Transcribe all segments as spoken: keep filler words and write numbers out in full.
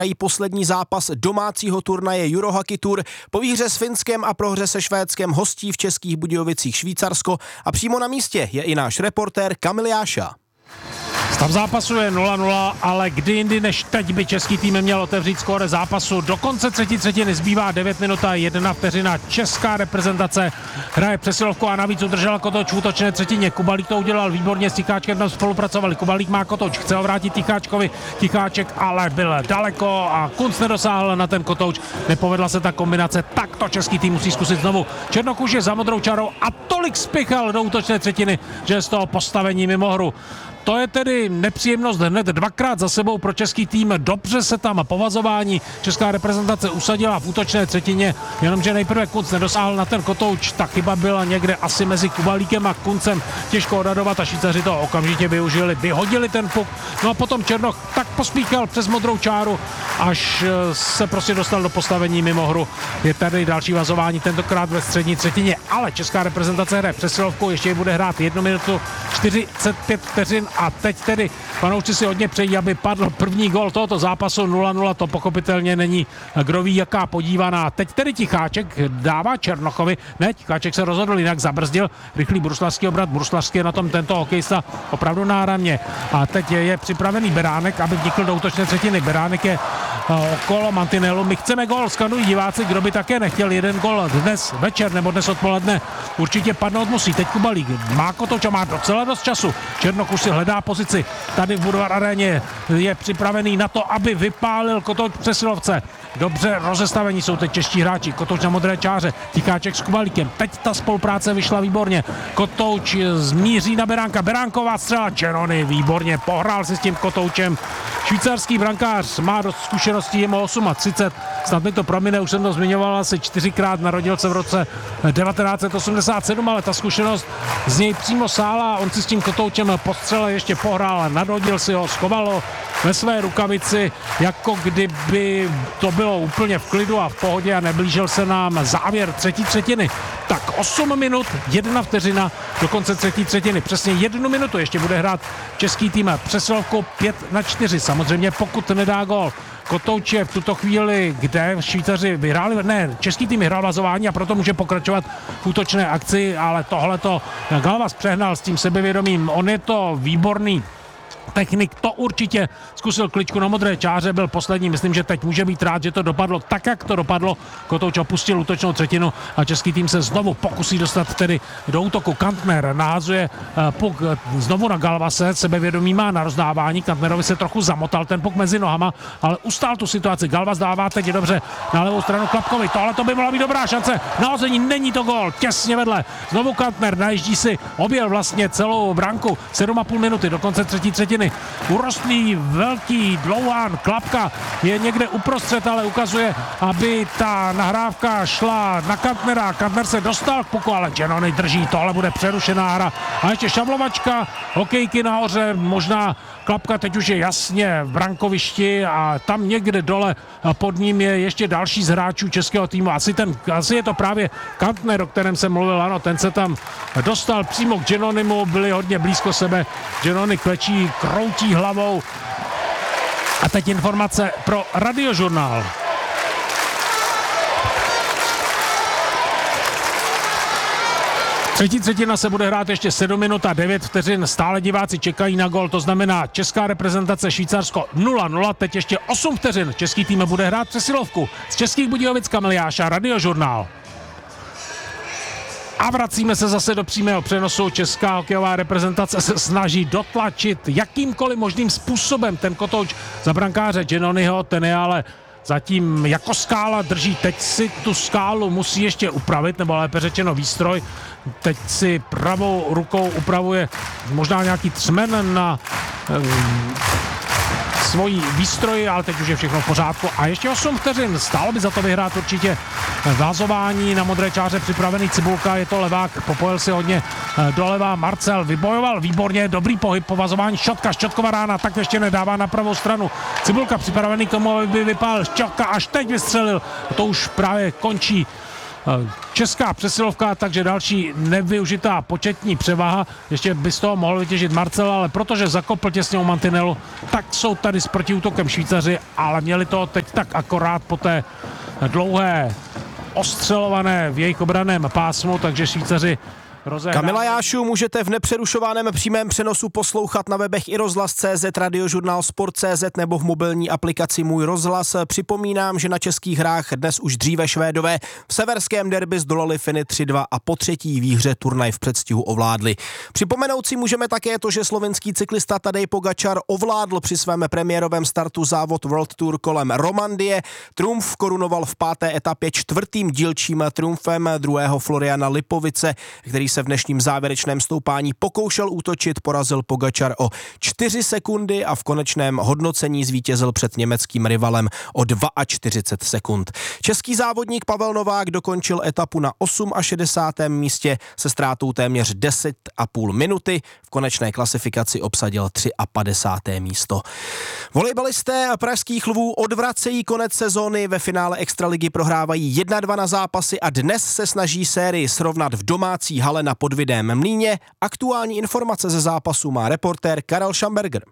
poslední zápas domácího turnaje Eurohockey Tour. Po výhře s Finskem a prohře se Švédskem hostí v Českých Budějovicích Švýcarsko a přímo na místě je i náš reportér Kamil Jáša. Stav zápasu je nula nula, ale kdy jindy než teď by český tým měl otevřít skóre zápasu. Do konce třetí třetiny zbývá devět minut a jedna vteřina. Česká reprezentace hraje přesilovku a navíc udržela Kotoč v útočné třetině. Kubalík to udělal výborně, s Ticháčkem tam spolupracovali. Kubalík má Kotoč, chce ho vrátit Ticháčkovi. Ticháček ale byl daleko a Kunc nedosáhl na ten Kotouč. Nepovedla se ta kombinace, tak to český tým musí zkusit znovu. Černok už je za modrou čarou a tolik spěchal do útočné třetiny, že je z toho postavení mimo hru. To je tedy nepříjemnost hned dvakrát za sebou pro český tým. Dobře se tam po vazování česká reprezentace usadila v útočné třetině, jenomže nejprve Kunc nedosáhl na ten Kotouč. Ta chyba byla někde asi mezi Kubalíkem a Kuncem. Těžko odhadovat a Švýcaři to okamžitě využili, vyhodili ten puk. No a potom Černok tak pospíchal přes modrou čáru, až se prostě dostal do postavení mimo hru. Je tady další vazování, tentokrát ve střední třetině, ale česká reprezentace hraje přesilovku, ještě ji bude hrát jednu minutu čtyřicet pět vteřin. A teď tedy fanoušci si hodně přejí, aby padl první gól tohoto zápasu nula nula, to pochopitelně není kdo ví jaká podívaná. Teď tedy Ticháček dává Černochovi, ne, Ticháček se rozhodl jinak, zabrzdil, rychlý bruslavský obrat, bruslavský je na tom tento hokejista opravdu náramně. A teď je připravený Beránek, aby vnikl do útočné třetiny. Beránek je okolo mantinelu. My chceme gól, skanují diváci, kdo by také nechtěl jeden gól dnes večer nebo dnes odpoledne. Určitě padnout musí. Teď Kubalík má Kotouč a má docela dost času. Černok už si hledá pozici. Tady v Budvar aréně je připravený na to, aby vypálil Kotouč přesilovce. Dobře rozestavení jsou teď čeští hráči. Kotouč na modré čáře, Ticháček s Kubalíkem. Teď ta spolupráce vyšla výborně. Kotouč zmíří na Beránka. Beránková střela, Čerony výborně pohrál si s tím Kotoučem. Švýcarský brankář má dost zkušeností, je mu třicet osm. Snad mi to promine, už jsem to zmiňoval asi čtyřikrát, narodil se v roce devatenáct set osmdesát sedm, ale ta zkušenost z něj přímo sála. On si s tím Kotoučem po střele ještě pohrál, nadhodil si ho, schoval ho ve své rukavici, jako kdyby to bylo úplně v klidu a v pohodě a neblížil se nám závěr třetí třetiny. Tak osm minut, jedna vteřina do konce třetí třetiny. Přesně jednu minutu ještě bude hrát český tým přesilovku pět na čtyři. Samozřejmě pokud nedá gól. Kotouč je v tuto chvíli, kde Švýcaři vyhráli, ne, český tým vyhrál vazování a proto může pokračovat v útočné akci, ale tohleto Galvas přehnal s tím sebevědomím. On je to výborný technik, to určitě zkusil kličku na modré čáře, byl poslední, myslím, že teď může být rád, že to dopadlo tak, jak to dopadlo. Kotouč opustil útočnou třetinu a český tým se znovu pokusí dostat tedy do útoku. Kantner nahazuje puk znovu na Galvase, sebevědomí má na rozdávání, Kantnerovi se trochu zamotal ten puk mezi nohama, ale ustál tu situaci. Galvas dává teď dobře na levou stranu Klapkovi, tohle to by mohla být dobrá šance, nahození, není to gól, těsně vedle, znovu Kantner, najíždí si, objel vlastně celou branku, sedm a půl minuty do konce třetí třetiny. Urostlý, velký, dlouhán, Klapka je někde uprostřed, ale ukazuje, aby ta nahrávka šla na Kantnera. Kantner se dostal k puku, ale Genony drží, tohle bude přerušená hra. A ještě šavlovačka, hokejky nahoře, možná Klapka teď už je jasně v brankovišti a tam někde dole pod ním je ještě další z hráčů českého týmu. Asi, ten, asi je to právě Kantner, o kterém jsem mluvil, ano, ten se tam dostal přímo k Genonymu, byli hodně blízko sebe. Genony klečí, kroutí hlavou. A teď informace pro Radiožurnál. Třetí třetina se bude hrát ještě sedm minut a devět vteřin. Stále diváci čekají na gol, to znamená česká reprezentace Švýcarsko nula nula. Teď ještě osm vteřin. Český tým bude hrát přesilovku. Z Českých Budějovic Kamil Jáša, Radiožurnál. A vracíme se zase do přímého přenosu. Česká hokejová reprezentace se snaží dotlačit jakýmkoliv možným způsobem ten Kotouč za brankáře Genonyho, ten je ale zatím jako skála drží. Teď si tu skálu musí ještě upravit, nebo lépe řečeno výstroj. Teď si pravou rukou upravuje možná nějaký třmen na um, svojí výstroji, ale teď už je všechno v pořádku. A ještě osm vteřin, stálo by za to vyhrát určitě vázování na modré čáře připravený Cibulka, je to levák, popojil si hodně doleva, Marcel vybojoval výborně, dobrý pohyb po vazování, Šťotka, Šťotkova rána, tak ještě nedává na pravou stranu. Cibulka připravený k tomu, aby vypál Šťotka, až teď vystřelil, to už právě končí česká přesilovka, takže další nevyužitá početní převaha. Ještě by z toho mohl vytěžit Marcel, ale protože zakopl těsně u mantinelu, tak jsou tady s protiútokem Švýcaři, ale měli to teď tak akorát po té dlouhé ostřelované v jejich obranném pásmu, takže Švýcaři rozehrává. Kamila Jášu můžete v nepřerušovaném přímém přenosu poslouchat na webech i rozhlas tečka cé zet, radiožurnál sport tečka cé zet nebo v mobilní aplikaci Můj rozhlas. Připomínám, že na českých hrách dnes už dříve Švédové v severském derby zdolali Finy tři dva a po třetí výhře turnaj v předstihu ovládli. Připomenout si můžeme také to, že slovenský cyklista Tadej Pogačar ovládl při svém premiérovém startu závod World Tour kolem Romandie. Triumf korunoval v páté etapě čtvrtým dílčím triumfem druhého Floriana Lipovice, který se v dnešním závěrečném stoupání pokoušel útočit, porazil Pogačar o čtyři sekundy a v konečném hodnocení zvítězil před německým rivalem o čtyřicet dva sekund. Český závodník Pavel Novák dokončil etapu na šedesátém osmém místě se ztrátou téměř deset a půl minuty. V konečné klasifikaci obsadil padesátého třetí místo. Volejbalisté pražských Lvů odvracejí konec sezóny, ve finále extraligy prohrávají jedna dva na zápasy a dnes se snaží sérii srovnat v domácí hale na Podvidém Mlýně. Aktuální informace ze zápasu má reportér Karel Schamberger.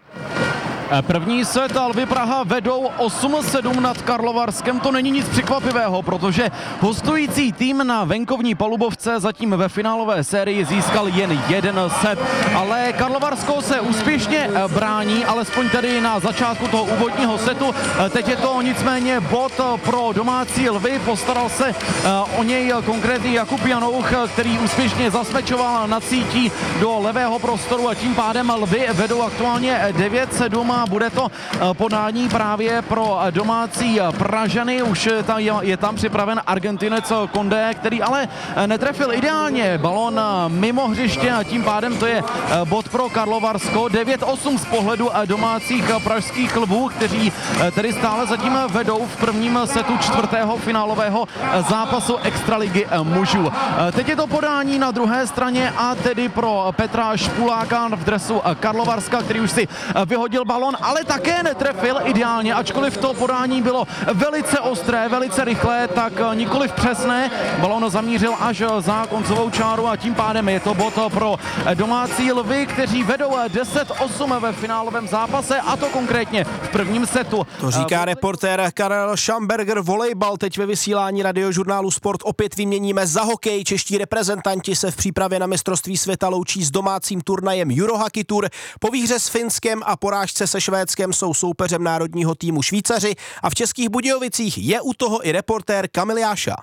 První set a Lvy Praha vedou osm sedm nad Karlovarskem. To není nic překvapivého, protože hostující tým na venkovní palubovce zatím ve finálové sérii získal jen jeden set. Ale Karlovarsko se úspěšně brání, alespoň tedy na začátku toho úvodního setu. Teď je to nicméně bod pro domácí Lvy. Postaral se o něj konkrétně Jakub Janouch, který úspěšně zasmečoval na cítí do levého prostoru a tím pádem Lvy vedou aktuálně devět sedm. Bude to podání právě pro domácí Pražany. Už je tam připraven Argentinec Condé, který ale netrefil ideálně balón mimo hřiště a tím pádem to je bod pro Karlovarsko. devět osm z pohledu domácích pražských Lvů, kteří tedy stále zatím vedou v prvním setu čtvrtého finálového zápasu extraligy mužů. Teď je to podání na druhé straně a tedy pro Petra Špuláka v dresu Karlovarska, který už si vyhodil balón, ale také netrefil ideálně, ačkoliv to podání bylo velice ostré, velice rychlé, tak nikoliv přesné. Balón zamířil až za koncovou čáru a tím pádem je to bod pro domácí Lvy, kteří vedou deset osm ve finálovém zápase a to konkrétně v prvním setu. To říká reportér Karel Schamberger. Volejbal teď ve vysílání radiožurnálu Sport opět vyměníme za hokej. Čeští reprezentanti se v přípravě na mistrovství světa loučí s domácím turnajem Eurohockey Tour. Po výhře s Finskem a porážce se Švédskem jsou soupeřem národního týmu Švýcaři a v Českých Budějovicích je u toho i reportér Kamil Jáša.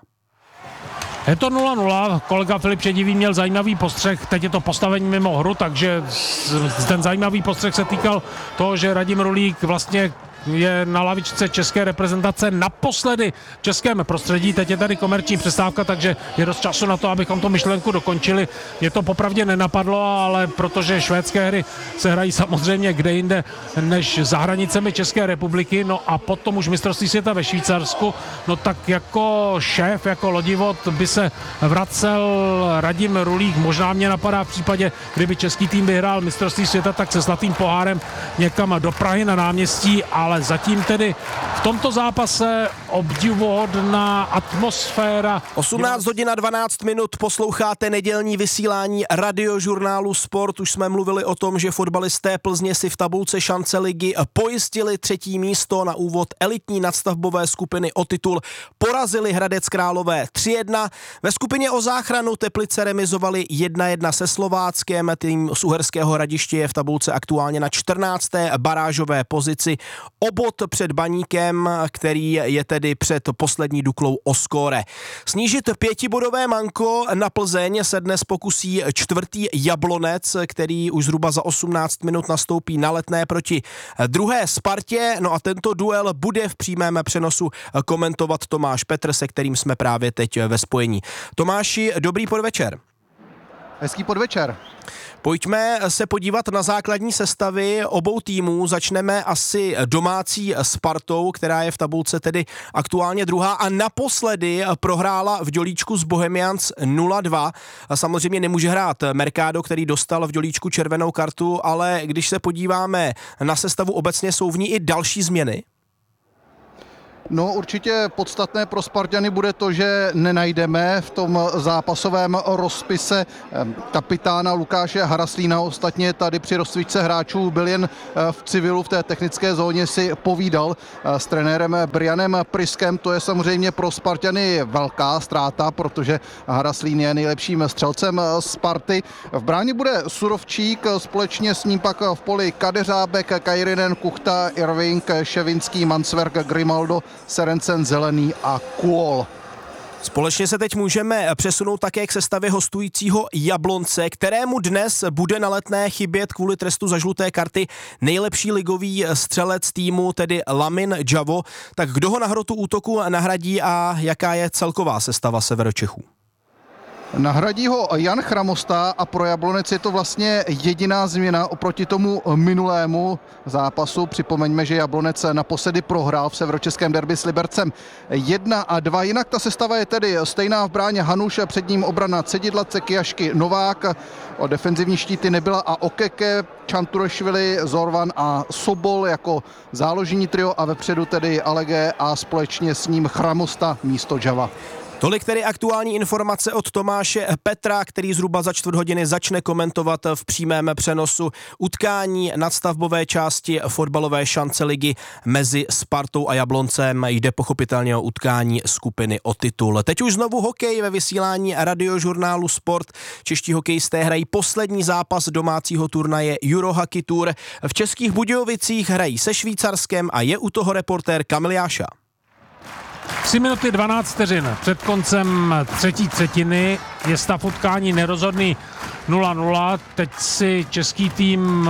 Je to nula nula, kolega Filip Šedivý měl zajímavý postřeh, teď je to postavení mimo hru, takže ten zajímavý postřeh se týkal toho, že Radim Rulík vlastně je na lavičce české reprezentace naposledy v českém prostředí. Teď je tady komerční přestávka, takže je dost času na to, abychom tu myšlenku dokončili. Mě to popravdě nenapadlo, ale protože švédské hry se hrají samozřejmě kde jinde než za hranicemi České republiky, no a potom už mistrovství světa ve Švýcarsku, no tak jako šéf, jako lodivod by se vracel Radim Rulík. Možná mě napadá v případě, kdyby český tým vyhrál mistrovství světa, tak se zlatým pohárem někam do Prahy na náměstí, ale ale zatím tedy v tomto zápase obdivuhodná atmosféra. osmnáct hodin a dvanáct minut posloucháte nedělní vysílání radiožurnálu Sport. Už jsme mluvili o tom, že fotbalisté Plzně si v tabulce šance ligy pojistili třetí místo. Na úvod elitní nadstavbové skupiny o titul porazili Hradec Králové tři jedna. Ve skupině o záchranu Teplice remizovali jedna jedna se Slováckem. Tým z Uherského Hradiště je v tabulce aktuálně na čtrnácté barážové pozici. O bod před Baníkem, který je tedy před poslední Duklou o skóre. Snížit pětibodové manko na Plzeň se dnes pokusí čtvrtý Jablonec, který už zhruba za osmnáct minut nastoupí na Letné proti druhé Spartě. No a tento duel bude v přímém přenosu komentovat Tomáš Petr, se kterým jsme právě teď ve spojení. Tomáši, dobrý podvečer. Hezký podvečer. Pojďme se podívat na základní sestavy obou týmů. Začneme asi domácí Spartou, která je v tabulce tedy aktuálně druhá a naposledy prohrála v Dělíčku s Bohemians nula dva. Samozřejmě nemůže hrát Mercado, který dostal v Dělíčku červenou kartu, ale když se podíváme na sestavu obecně, jsou v ní i další změny. No určitě podstatné pro Spartany bude to, že nenajdeme v tom zápasovém rozpise kapitána Lukáše Haraslína. Ostatně tady při rozcvičce hráčů byl jen v civilu, v té technické zóně si povídal s trenérem Brianem Priskem. To je samozřejmě pro Spartany velká ztráta, protože Haraslín je nejlepším střelcem Sparty. V bráně bude Surovčík, společně s ním pak v poli Kadeřábek, Kajrinen, Kuchta, Irving, Ševinský, Mansverk, Grimaldo, Serencen, Zelený a Kuol. Společně se teď můžeme přesunout také k sestavě hostujícího Jablonce, kterému dnes bude na Letné chybět kvůli trestu za žluté karty nejlepší ligový střelec týmu, tedy Lamin Javo. Tak kdo ho na hrotu útoku nahradí a jaká je celková sestava Severočechů? Nahradí ho Jan Chramosta a pro Jablonec je to vlastně jediná změna oproti tomu minulému zápasu. Připomeňme, že Jablonec naposledy prohrál v severočeském derby s Libercem jedna a dva. Jinak ta sestava je tedy stejná v bráně Hanuš, před ním obrana Cedidla, Cekiašky, Novák. O defenzivní štíty nebyla a Okeke, Čanturešvili, Zorvan a Sobol jako záložní trio a vepředu tedy Alege a společně s ním Chramosta místo Java. Tolik tedy aktuální informace od Tomáše Petra, který zhruba za čtvrt hodiny začne komentovat v přímém přenosu utkání nadstavbové části fotbalové šance ligy mezi Spartou a Jabloncem. Jde pochopitelně o utkání skupiny o titul. Teď už znovu hokej ve vysílání radiožurnálu Sport. Čeští hokejisté hrají poslední zápas domácího turnaje Eurohockey Tour. V Českých Budějovicích hrají se Švýcarskem a je u toho reportér Kamil Jáša. tři minuty dvanáct vteřin před koncem třetí třetiny je stav utkání nerozhodný nula nula. Teď si český tým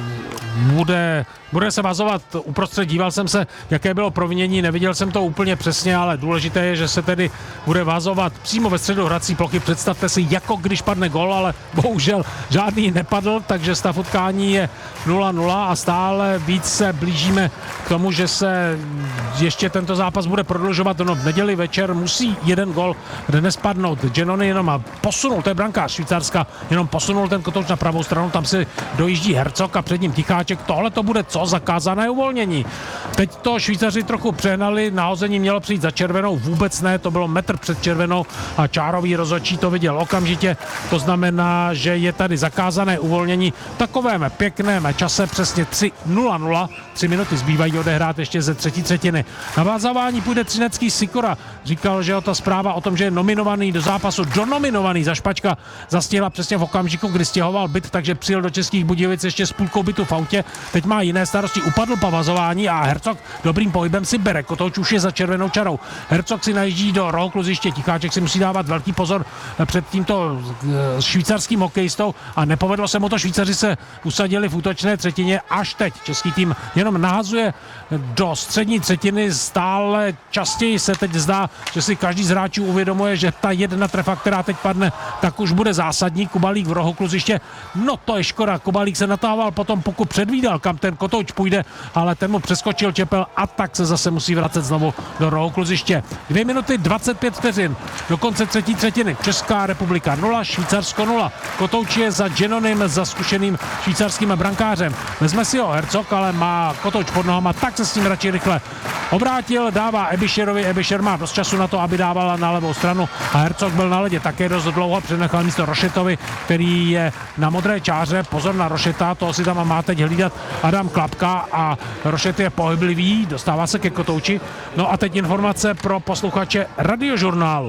bude, bude se vazovat uprostřed. Díval jsem se, jaké bylo provinění, neviděl jsem to úplně přesně, ale důležité je, že se tedy bude vazovat přímo ve středu hrací plochy. Představte si, jako když padne gol, ale bohužel žádný nepadl, takže stav utkání je nula nula a stále víc se blížíme k tomu, že se ještě tento zápas bude prodlužovat. No, v neděli večer musí jeden gol dnes padnout. Genony jenom posunul, to je brankář Švýcarska, jenom posunul ten kotouč na pravou stranu, tam si dojíždí Hercog a před ním Ticháček. Tohle to bude co? Zakázané uvolnění. Teď to Švýcaři trochu přehnali, nahození mělo přijít za červenou, vůbec ne, to bylo metr před červenou a čárový rozhodčí to viděl okamžitě. To znamená, že je tady zakázané uvolnění v takovém pěkném čase, přesně tři nula nula. Tři minuty zbývají odehrát ještě ze třetí třetiny. Na vázavání půjde Třinecký Sikora. Říkal, že ta zpráva o tom, že je nominovaný do zápasu, donominovaný za Špačka, zastihla přesně v okamžiku, kdy stěhoval byt, takže přijel do Českých Budějovic ještě s půlkou bytu v autě. Teď má jiné starosti, upadl po vazování a Hercog dobrým pohybem si bere. Kotouč už je za červenou čarou. Hercog si najíždí do rohu kluziště, Ticháček si musí dávat velký pozor před tímto švýcarským hokejistou a nepovedlo se mu to. Švýcaři se usadili v útočné třetině až teď. Český tým jenom nahazuje do střední třetiny, stále častěji se teď zdá, že si každý z hráčů uvědomuje, že ta jedna trefa, která teď padne, tak už bude zásadní. Kubalík v rohu kluziště, no to je škoda. Kubalík se natával potom, pokud předvídal, kam ten kotouč půjde, ale ten mu přeskočil čepel a tak se zase musí vracet znovu do rohu kluziště. dvě minuty dvacet pět vteřin do konce třetí třetiny. Česká republika nula, Švýcarsko nula. Kotouč je za Genonym, za zkušeným švýcarským brankářem. Vezme si ho Hercog, ale má kotouč pod nohama, tak se s ním radši rychle obrátil, dává Ebisherovi, Ebisher má dost času na to, aby dávala na levou stranu a Hercog byl na ledě také dost dlouho, přenechal místo Rošetovi, který je na modré čáře. Pozor na Rošeta, toho si tam má teď hlídat Adam Klapka a Rošet je pohyblivý, dostává se ke kotouči. No a teď informace pro posluchače radiožurnálu.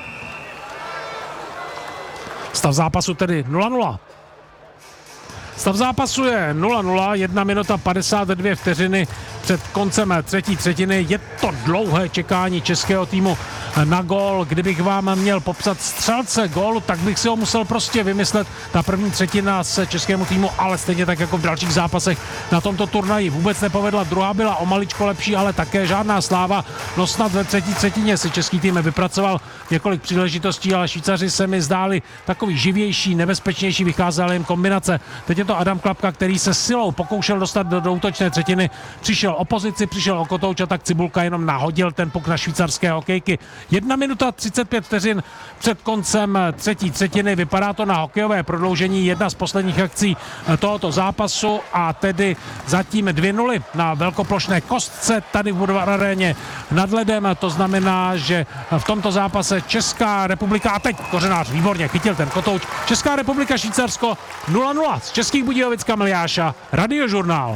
Stav zápasu tedy nula nula. Stav zápasu je nula nula, jedna minuta padesát dvě vteřiny před koncem třetí třetiny. Je to dlouhé čekání českého týmu na gól. Kdybych vám měl popsat střelce gólu, tak bych si ho musel prostě vymyslet. Ta první třetina se českému týmu, ale stejně tak jako v dalších zápasech na tomto turnaji vůbec nepovedla. Druhá byla o maličko lepší, ale také žádná sláva. No snad ve třetí třetině si český tým vypracoval několik příležitostí, ale Švýcaři se mi zdáli takový živější, nebezpečnější, vycházela jim kombinace. Teď je to Adam Klapka, který se silou pokoušel dostat do, do útočné třetiny. Přišel přišel o pozici, přišel o kotouč a tak Cibulka jenom nahodil ten puk na švýcarské hokejky. Jedna minuta třicet pět vteřin před koncem třetí třetiny. Vypadá to na hokejové prodloužení, jedna z posledních akcí tohoto zápasu a tedy zatím dvě nuly na velkoplošné kostce tady v Budvar aréně nad ledem. To znamená, že v tomto zápase Česká republika, a teď Kořenář výborně chytil ten kotouč, Česká republika Švýcarsko nula nula z Českých Budějovic. Kamil Jáša, Radiožurnál.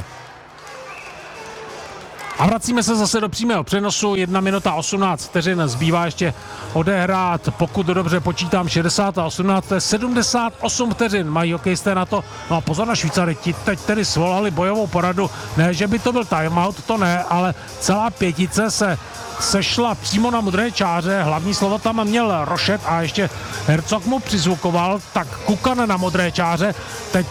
A vracíme se zase do přímého přenosu, jedna minuta osmnáct vteřin, zbývá ještě odehrát, pokud dobře počítám, šedesát a osmnáct, to je sedmdesát osm vteřin, mají hokejisté na to. No a pozor na Švýcary, ti teď tedy svolali bojovou poradu, ne, že by to byl timeout, to ne, ale celá pětice se sešla přímo na modré čáře, hlavní slovo tam měl Rošet a ještě Hercog mu přizvukoval, tak Kukan na modré čáře, teď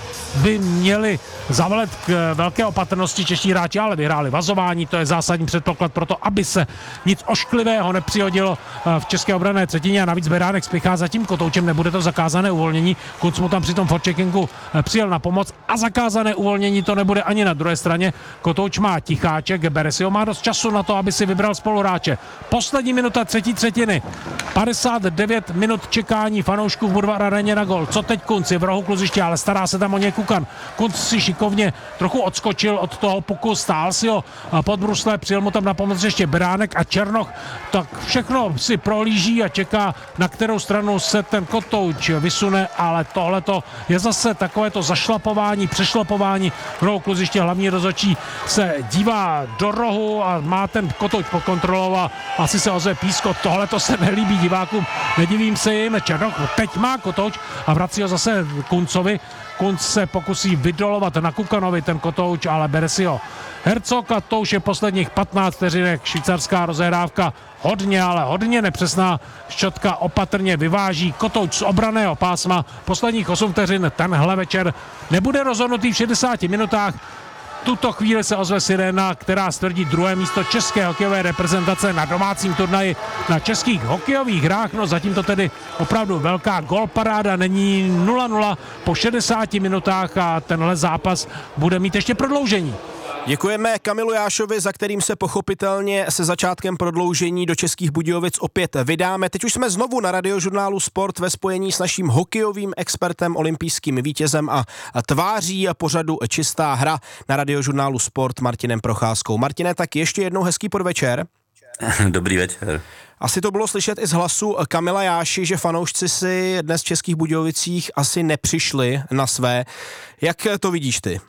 by měli zavolet k velké opatrnosti čeští hráči, ale vyhráli vazování, to je zásadní předpoklad pro to, aby se nic ošklivého nepřihodilo v české obranné třetině a navíc Beránek spěchá za tím kotoučem, nebude to zakázané uvolnění, Kuc mu tam při tom forecheckingu přijel na pomoc a zakázané uvolnění to nebude ani na druhé straně, kotouč má Ticháček, Beresio má dost času na to, aby si vybral spoluhráče. Poslední minuta třetí třetiny, padesát devět minut čekání fanoušků v Budvar aréně na gol. Co teď Kunc je v rohu kluziště, ale stará se tam o ně Kukan. Kunc si šikovně trochu odskočil od toho puku, stál si ho pod brusle, přijel mu tam na pomoc ještě Beránek a Černoch, tak všechno si prohlíží a čeká, na kterou stranu se ten kotouč vysune, ale tohleto je zase takovéto zašlapování, přešlapování v rohu kluziště, hlavní rozhodčí se dívá do rohu a má ten kotouč pod kontrolou a asi se ozve pískot, tohleto se nelíbí divákům, nedivím se jim, Černoch teď má kotouč a vrací ho zase Kuncovi. Kunc se pokusí vydolovat na Kukanovi ten kotouč, ale bere si ho Hercog a to už je posledních patnáct vteřinek. Švýcarská rozehrávka hodně, ale hodně nepřesná. Ščotka opatrně vyváží kotouč z obranného pásma. Posledních osm vteřin tenhle večer nebude rozhodnutý v šedesáti minutách. Tuto chvíli se ozve siréna, která stvrdí druhé místo české hokejové reprezentace na domácím turnaji na českých hokejových hrách. No zatím to tedy opravdu velká golparáda, není nula nula po šedesáti minutách a tenhle zápas bude mít ještě prodloužení. Děkujeme Kamilu Jášovi, za kterým se pochopitelně se začátkem prodloužení do Českých Budějovic opět vydáme. Teď už jsme znovu na Radiožurnálu Sport ve spojení s naším hokejovým expertem, olympijským vítězem a tváří pořadu Čistá hra na Radiožurnálu Sport Martinem Procházkou. Martine, tak ještě jednou hezký podvečer. Dobrý večer. Asi to bylo slyšet i z hlasu Kamila Jáši, že fanoušci si dnes v Českých Budějovicích asi nepřišli na své. Jak to vidíš ty?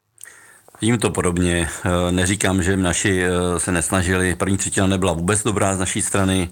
Vidím to podobně. Neříkám, že naši se nesnažili. První třetina nebyla vůbec dobrá z naší strany.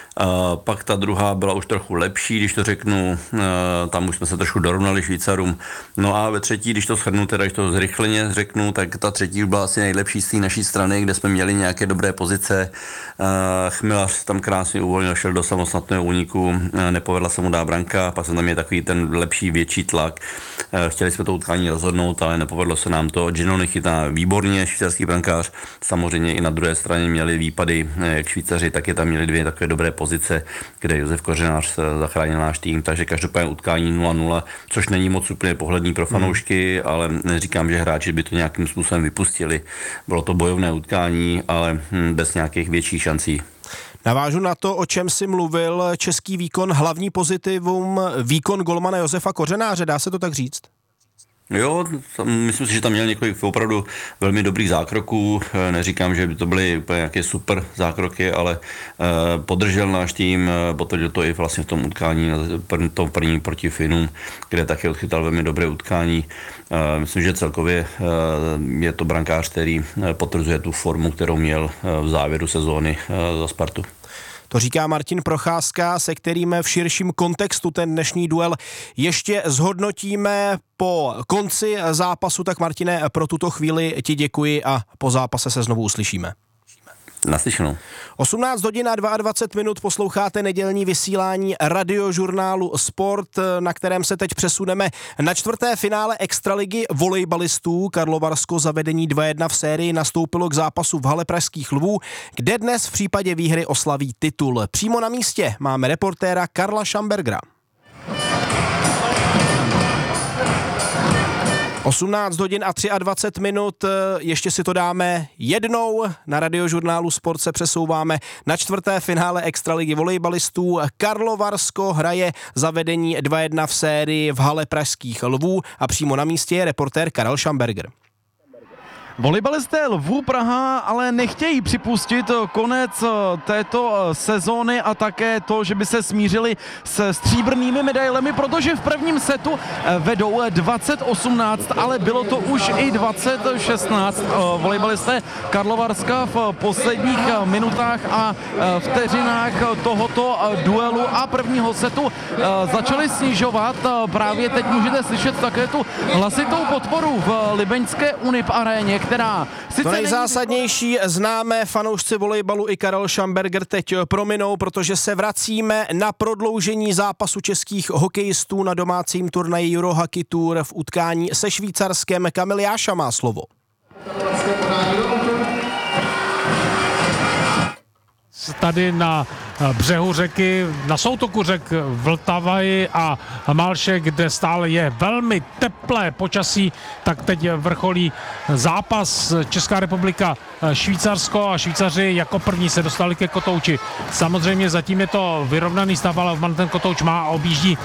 Pak ta druhá byla už trochu lepší, když to řeknu, tam už jsme se trošku dorovnali Švýcarům. No a ve třetí, když to shrnu, teda když to zrychleně řeknu, tak ta třetí už byla asi nejlepší z té naší strany, kde jsme měli nějaké dobré pozice. Chmilař tam krásně uvolnil, šel do samostatného úniku, nepovedla se mu dát branka, pak jsem tam měl takový ten lepší, větší tlak. Chtěli jsme to utkání rozhodnout, ale nepovedlo se nám to. Ginoni chytá výborně, švýcarský brankář. Samozřejmě i na druhé straně měli výpady, jak Švýcaři, tak je tam měli dvě takové dobré pozice, kde Josef Kořenář zachránil náš tým, takže každopádně utkání nula nula, což není moc úplně pohledný pro fanoušky, hmm. ale neříkám, že hráči by to nějakým způsobem vypustili. Bylo to bojovné utkání, ale bez nějakých větších šancí. Navážu na to, o čem si mluvil, český výkon, hlavní pozitivum, výkon golmana Josefa Kořenáře, dá se to tak říct? Jo, tam, myslím si, že tam měl několik opravdu velmi dobrých zákroků. Neříkám, že by to byly úplně nějaké super zákroky, ale eh, podržel náš tým, potvrdil to i vlastně v tom utkání, v tom prvním proti Finům, kde také odchytal velmi dobré utkání. Eh, myslím, že celkově eh, je to brankář, který potvrzuje tu formu, kterou měl v závěru sezóny eh, za Spartu. To říká Martin Procházka, se kterým v širším kontextu ten dnešní duel ještě zhodnotíme po konci zápasu. Tak Martine, pro tuto chvíli ti děkuji a po zápase se znovu uslyšíme. Naslyšenou. osmnáct hodin a dvacet dva minut posloucháte nedělní vysílání Radiožurnálu Sport, na kterém se teď přesuneme na čtvrté finále extraligy volejbalistů. Karlovarsko za vedení dva jedna v sérii nastoupilo k zápasu v hale Pražských lvů, kde dnes v případě výhry oslaví titul. Přímo na místě máme reportéra Karla Šambergera. osmnáct hodin a dvacet tři minut, ještě si to dáme jednou. Na Radiožurnálu Sport se přesouváme na čtvrté finále extraligy volejbalistů. Karlovarsko hraje za vedení dva jedna v sérii v hale pražských Lvů a přímo na místě je reportér Karel Schamberger. Volejbalisté Lvů Praha ale nechtějí připustit konec této sezóny a také to, že by se smířili se stříbrnými medailemi, protože v prvním setu vedou dvacet osmnáct, ale bylo to už i dvacet šestnáct. Volejbalisté Karlovarska v posledních minutách a vteřinách tohoto duelu a prvního setu začali snižovat. Právě teď můžete slyšet také tu hlasitou podporu v libeňské Unip aréně, která to nejzásadnější známe fanoušci volejbalu i Karel Schamberger teď prominou, protože se vracíme na prodloužení zápasu českých hokejistů na domácím turnaji Eurohockey Tour v utkání se Švýcarskem. Kamil Jáša má slovo. Tady na břehu řeky, na soutoku řek Vltavy a Malše, kde stále je velmi teplé počasí, tak teď vrcholí zápas Česká republika Švýcarsko a Švýcaři jako první se dostali ke kotouči. Samozřejmě zatím je to vyrovnaný stav, ale ten kotouč má a objíždí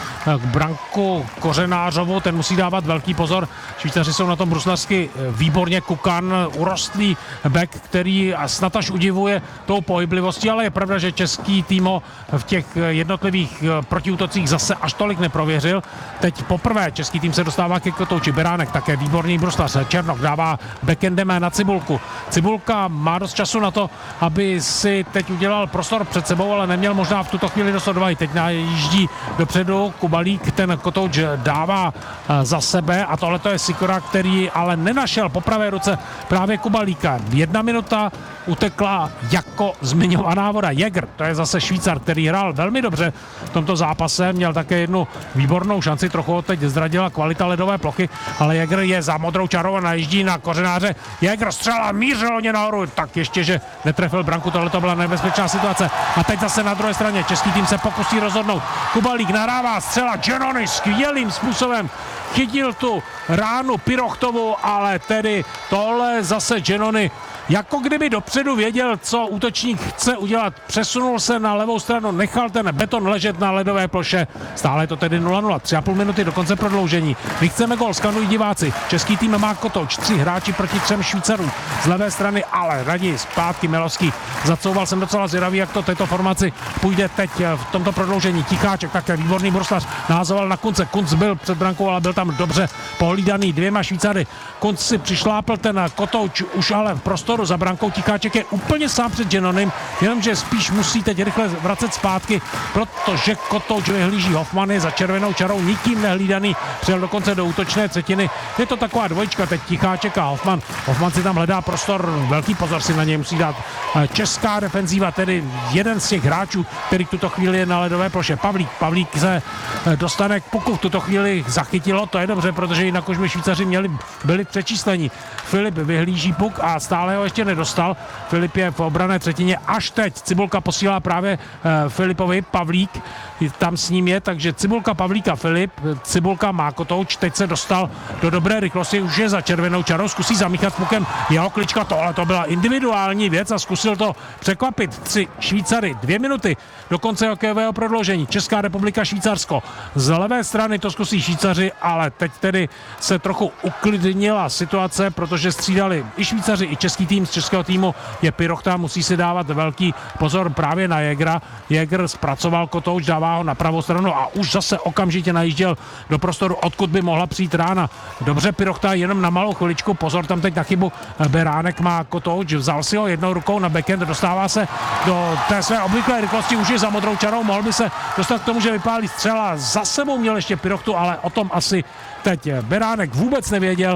branku Kořenářovou, ten musí dávat velký pozor. Švýcaři jsou na tom bruslařsky výborně, Kukan, urostlý bek, který snad až udivuje tou pohyblivostí, ale je pravda, že český tým ho v těch jednotlivých protiútocích zase až tolik neprověřil. Teď poprvé český tým se dostává ke kotouči. Beránek také výborný bruslař. Černok dává backendem na Cibulku. Cibulka má dost času na to, aby si teď udělal prostor před sebou, ale neměl možná v tuto chvíli dost odvahy. Teď najíždí dopředu Kubalík, ten kotouč dává za sebe a tohle to je Sikora, který ale nenašel po pravé ruce právě Kubalíka. Jedna minuta utekla jako zmiňovaná voda. Jäger, to je zase Švýcar, který hrál velmi dobře v tomto zápase, měl také jednu výbornou šanci, trochu ho teď zradila kvalita ledové plochy, ale Jäger je za modrou čarou a najíždí na Kořenáře. Jäger střela, mířil ně nahoru, tak ještě, že netrefil branku, tohle to byla nebezpečná situace. A teď zase na druhé straně český tým se pokusí rozhodnout. Kubalík nahrává, střela Genony skvělým způsobem chytil tu ránu Pirochtovou, ale tedy tohle zase Genony jako kdyby dopředu věděl, co útočník chce udělat. Přesunul se na levou stranu, nechal ten beton ležet na ledové ploše. Stále je to tedy nula nula, tři a půl minuty do konce prodloužení. My chceme gol, skanují diváci. Český tým má kotouč, tři hráči proti třem Švýcarům. Z levé strany ale raději zpátky Melovský. Zacouval jsem docela zvědavý, jak to této formaci půjde teď v tomto prodloužení. Ticháček také výborný bruslař, nahazoval na Kunce. Kunc byl před brankou, ale byl tam dobře pohlídaný dvěma Švýcary. Kunc si přišlápl ten kotouč už ale v prostoru za brankou. Ticháček je úplně sám před Genonym, jenomže spíš musí teď rychle vracet zpátky, protože kotouč vyhlíží Hoffman, je za červenou čarou, nikým nehlídaný, přijel dokonce do útočné třetiny. Je to taková dvojička, teď Ticháček a Hoffman. Hoffman si tam hledá prostor, velký pozor si na něj musí dát česká defenzíva, tedy jeden z těch hráčů, který tuto chvíli je na ledové ploše. Pavlík. Pavlík se dostane k puku, v tuto chvíli zachytilo, to je dobře, protože jinak už by Švýcaři měli, byli přečíslení. Filip vyhlíží puk a stále ho ještě nedostal. Filip je v obrané třetině až teď. Cibulka posílá právě uh, Filipovi, Pavlík tam s ním je, takže Cibulka, Pavlíka, Filip. Cibulka má kotouč, teď se dostal do dobré rychlosti, už je za červenou čarou, zkusí zamíchat pukem jeho Klička, tohle to byla individuální věc a zkusil to překvapit. Tři Švýcary, dvě minuty do konce hokejového prodloužení. Česká republika, Švýcarsko. Z levé strany to zkusí Švýcaři, ale teď tedy se trochu uklidnila situace, protože střídali i Švýcaři, i český tým. Z českého týmu je Pirochta, musí si dávat velký pozor právě na Jägera. Jäger zpracoval kotouč, dává ho na pravou stranu a už zase okamžitě najížděl do prostoru, odkud by mohla přijít rána. Dobře, Pirochta jenom na malou chviličku, pozor tam teď na chybu. Beránek má kotouč, vzal si ho jednou rukou na backhand, dostává se do té své obvyklé rychlosti, už je za modrou čarou, mohl by se dostat k tomu, že vypálí střela. Za sebou měl ještě Pirochtu, ale o tom asi teď Beránek vůbec nevěděl.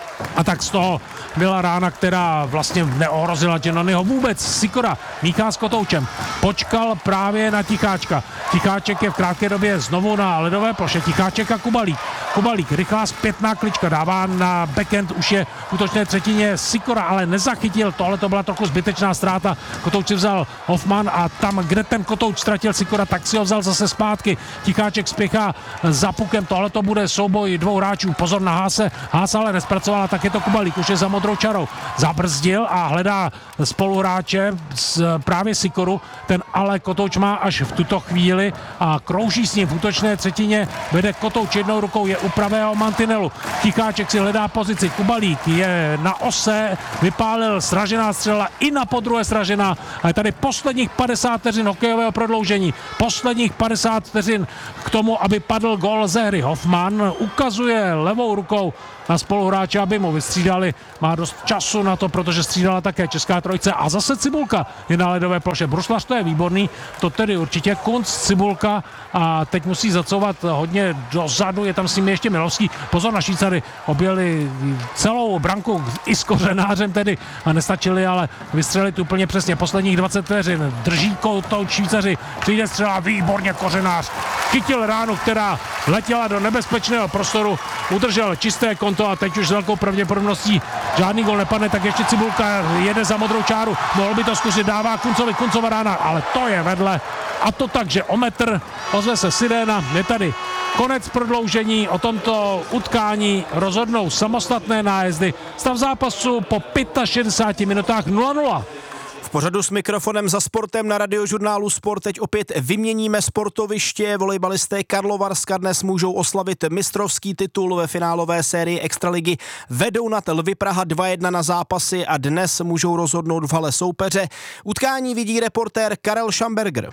A tak z toho byla rána, která vlastně neohrozila Genonyho vůbec. Sikora míchá s kotoučem. Počkal právě na Ticháčka. Ticháček je v krátké době znovu na ledové ploše. Ticháček a Kubalík. Kobalík, rychlá zpětná klička, dává na backhand, už je v útočné třetině Sikora, ale nezachytil, tohle to byla trochu zbytečná ztráta. Kotouč si vzal Hoffman a tam, kde ten Kotouč ztratil Sikora, tak si ho vzal zase zpátky. Ticháček spěchá za pukem, tohle to bude souboj dvou hráčů, pozor na Háse, Hása ale nespracovala, tak je to Kubalík, už je za modrou čarou, zabrzdil a hledá spoluhráče právě Sikoru, ten ale Kotouč má až v tuto chvíli a krouží s ním v útočné třetině, vede Kotouč jednou rukou, je u pravého mantinelu, Ticháček si hledá pozici, Kubalík je na ose, vypálil sražená střela i na podruhé sražená a je tady posledních padesát vteřin hokejového prodloužení, posledních padesát vteřin k tomu, aby padl gól ze hry. Hoffman ukazuje levou rukou na spoluhráče, aby mu vystřídali, má dost času na to, protože střídala také česká trojce a zase Cibulka je na ledové ploše. Bruslař to je výborný, to tedy určitě Kunc, Cibulka a teď musí zacouvat hodně dozadu, je tam s nimi ještě Milovský. Pozor na Švýcary, objeli celou branku i s Kořenářem tedy a nestačili, ale vystřelit úplně přesně posledních dvacet vteřin. Drží Kotouč Švýcaři, přijde střela, výborně Kořenář. Chytil ránu, která letěla do nebezpečného prostoru, udržel čisté konto a teď už s velkou pravděpodobností žádný gol nepadne, tak ještě Cibulka jede za modrou čáru, mohl by to zkusit, dává Kuncovi, Kuncova rána, ale to je vedle a to tak, že o metr, ozve se siréna, je tady konec prodloužení, o tomto utkání rozhodnou samostatné nájezdy. Stav zápasu po šedesáti pěti minutách nula nula. V pořadu s mikrofonem za sportem na Radiožurnálu Sport teď opět vyměníme sportoviště. Volejbalisté Karlovarska dnes můžou oslavit mistrovský titul ve finálové sérii Extraligy. Vedou nad Lvy Praha dva jedna na zápasy a dnes můžou rozhodnout v hale soupeře. Utkání vidí reportér Karel Schamberger.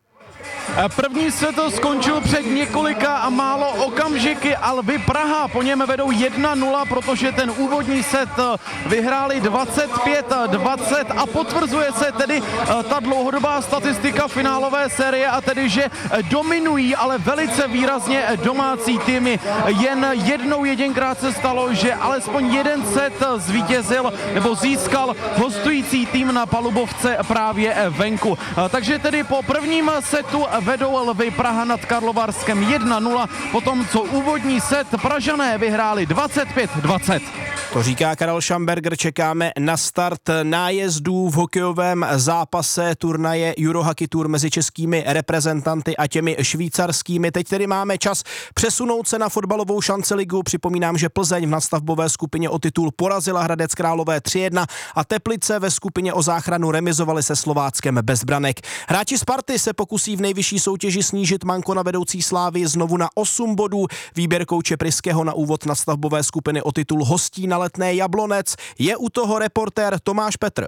První set skončil před několika a málo okamžiky a Lvy Praha po něm vedou jedna nula, protože ten úvodní set vyhráli dvacet pět dvacet a potvrzuje se tedy ta dlouhodobá statistika finálové série a tedy, že dominují, ale velice výrazně domácí týmy. Jen jednou jedinkrát se stalo, že alespoň jeden set zvítězil nebo získal hostující tým na palubovce právě venku. Takže tedy po prvním setu vedou Lvy Praha nad Karlovarskem jedna nula, potom co úvodní set Pražané vyhráli dvacet pět dvacet. To říká Karel Schamberger, čekáme na start nájezdů v hokejovém zápase turnaje Eurohockey Tour mezi českými reprezentanty a těmi švýcarskými. Teď tedy máme čas přesunout se na fotbalovou šanceligu. Připomínám, že Plzeň v nadstavbové skupině o titul porazila Hradec Králové tři jedna a Teplice ve skupině o záchranu remizovali se Slováckem bez branek. Hráči Sparty se pokusí v nejvyšší soutěži snížit manko na vedoucí Slávy znovu na osm bodů. Výběr kouče Pryského na úvod nadstavbové skupiny o titul hostí na Letné Jablonec. Je u toho reportér Tomáš Petr.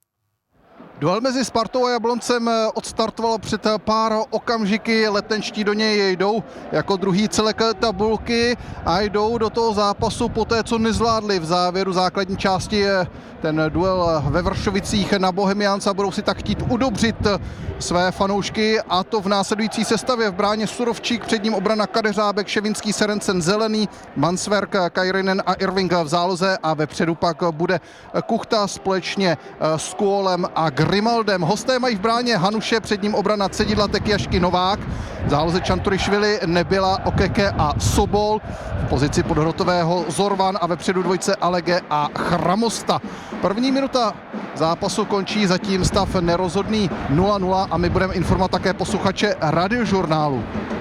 Duel mezi Spartou a Jabloncem odstartoval před pár okamžiky, letenští do něj jdou jako druhý celek tabulky a jdou do toho zápasu po té, co nezvládli v závěru základní části ten duel ve Vršovicích na Bohemians a budou si tak chtít udobřit své fanoušky a to v následující sestavě. V bráně Surovčík, před ním obrana Kadeřábek, Ševinský, Serencen, Zelený, Mansverk, Kajrinen a Irving v záloze a vepředu pak bude Kuchta společně s Kuolem a Grimaldem. Hosté mají v bráně Hanuše, před ním obrana Cedidla, Tekiašky, Novák. V záloze Čanturišvili, Nebyla, Okeke a Sobol. V pozici podhrotového Zorvan a vepředu dvojce Alege a Chramosta. První minuta zápasu končí, zatím stav nerozhodný nula nula a my budeme informovat také posluchače Radiožurnálu.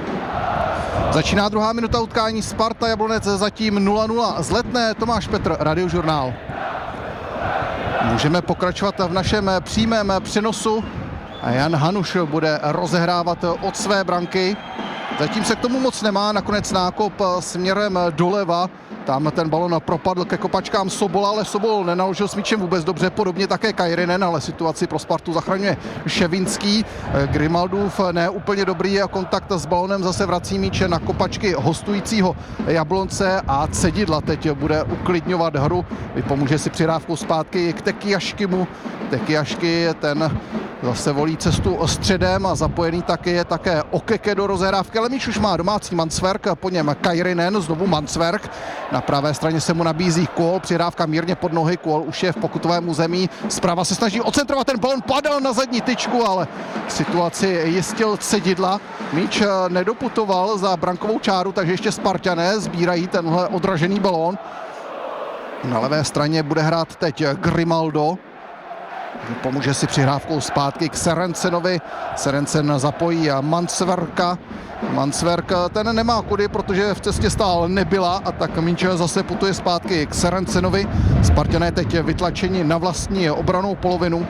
Začíná druhá minuta utkání, Sparta Jablonec zatím nula nula. Z Letné Tomáš Petr, Radiožurnál. Můžeme pokračovat v našem přímém přenosu a Jan Hanuš bude rozehrávat od své branky. Zatím se k tomu moc nemá, nakonec nákop směrem doleva. Tam ten balon propadl ke kopačkám Sobola, ale Sobol nenaložil s míčem vůbec dobře, podobně také Kajrinen, ale situaci pro Spartu zachraňuje Ševinský. Grimaldův ne úplně dobrý a kontakt s balonem zase vrací míče na kopačky hostujícího Jablonce a Cedidla teď bude uklidňovat hru. Vypomůže si přihrávkou zpátky k Tekiaškimu, Tekiašky, ten zase volí cestu středem a zapojený taky je také Okeke do rozehrávky, ale míč už má domácí Mansverk, po něm Kairinen, znovu Mansverk. Na pravé straně se mu nabízí Kohl, přihrávka mírně pod nohy, Kohl už je v pokutovém území, zprava se snaží ocentrovat, ten balon padal na zadní tyčku, ale situaci jistil Cedidla. Míč nedoputoval za brankovou čáru, takže ještě Spartané sbírají tenhle odražený balón. Na levé straně bude hrát teď Grimaldo. Pomůže si přihrávkou zpátky k Serencenovi. Serencen zapojí Mansverka. Mansverk ten nemá kudy, protože v cestě stál nebyla a tak míč zase putuje zpátky k Serencenovi. Spartané teď vytlačeni na vlastní obranou polovinu.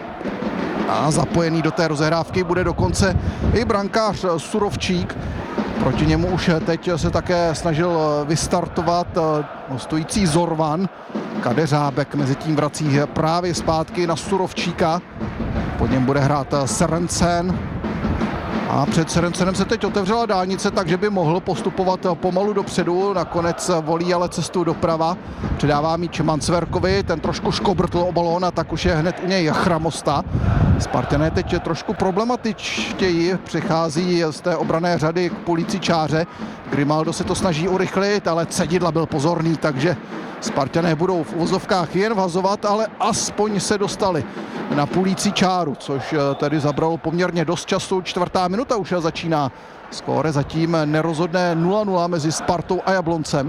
A zapojený do té rozehrávky bude dokonce i brankář Surovčík. Proti němu už teď se také snažil vystartovat stojící Zorvan. Kadeřábek mezi tím vrací právě zpátky na Surovčíka. Pod něm bude hrát Serencen. A před Serencenem se teď otevřela dálnice, takže by mohl postupovat pomalu dopředu. Nakonec volí ale cestu doprava. Předává míč Mansverkovi, ten trošku škobrtl o balón a tak už je hned u něj Chramosta. Spartané teď trošku problematičtěji přichází z té obranné řady k půlící čáře. Grimaldo se to snaží urychlit, ale Cedidla byl pozorný, takže Spartané budou v uvozovkách jen vhazovat, ale aspoň se dostali na půlící čáru, což tady zabralo poměrně dost času. Čtvrtá minuta už začíná. Skóre zatím nerozhodné nula nula mezi Spartou a Jabloncem.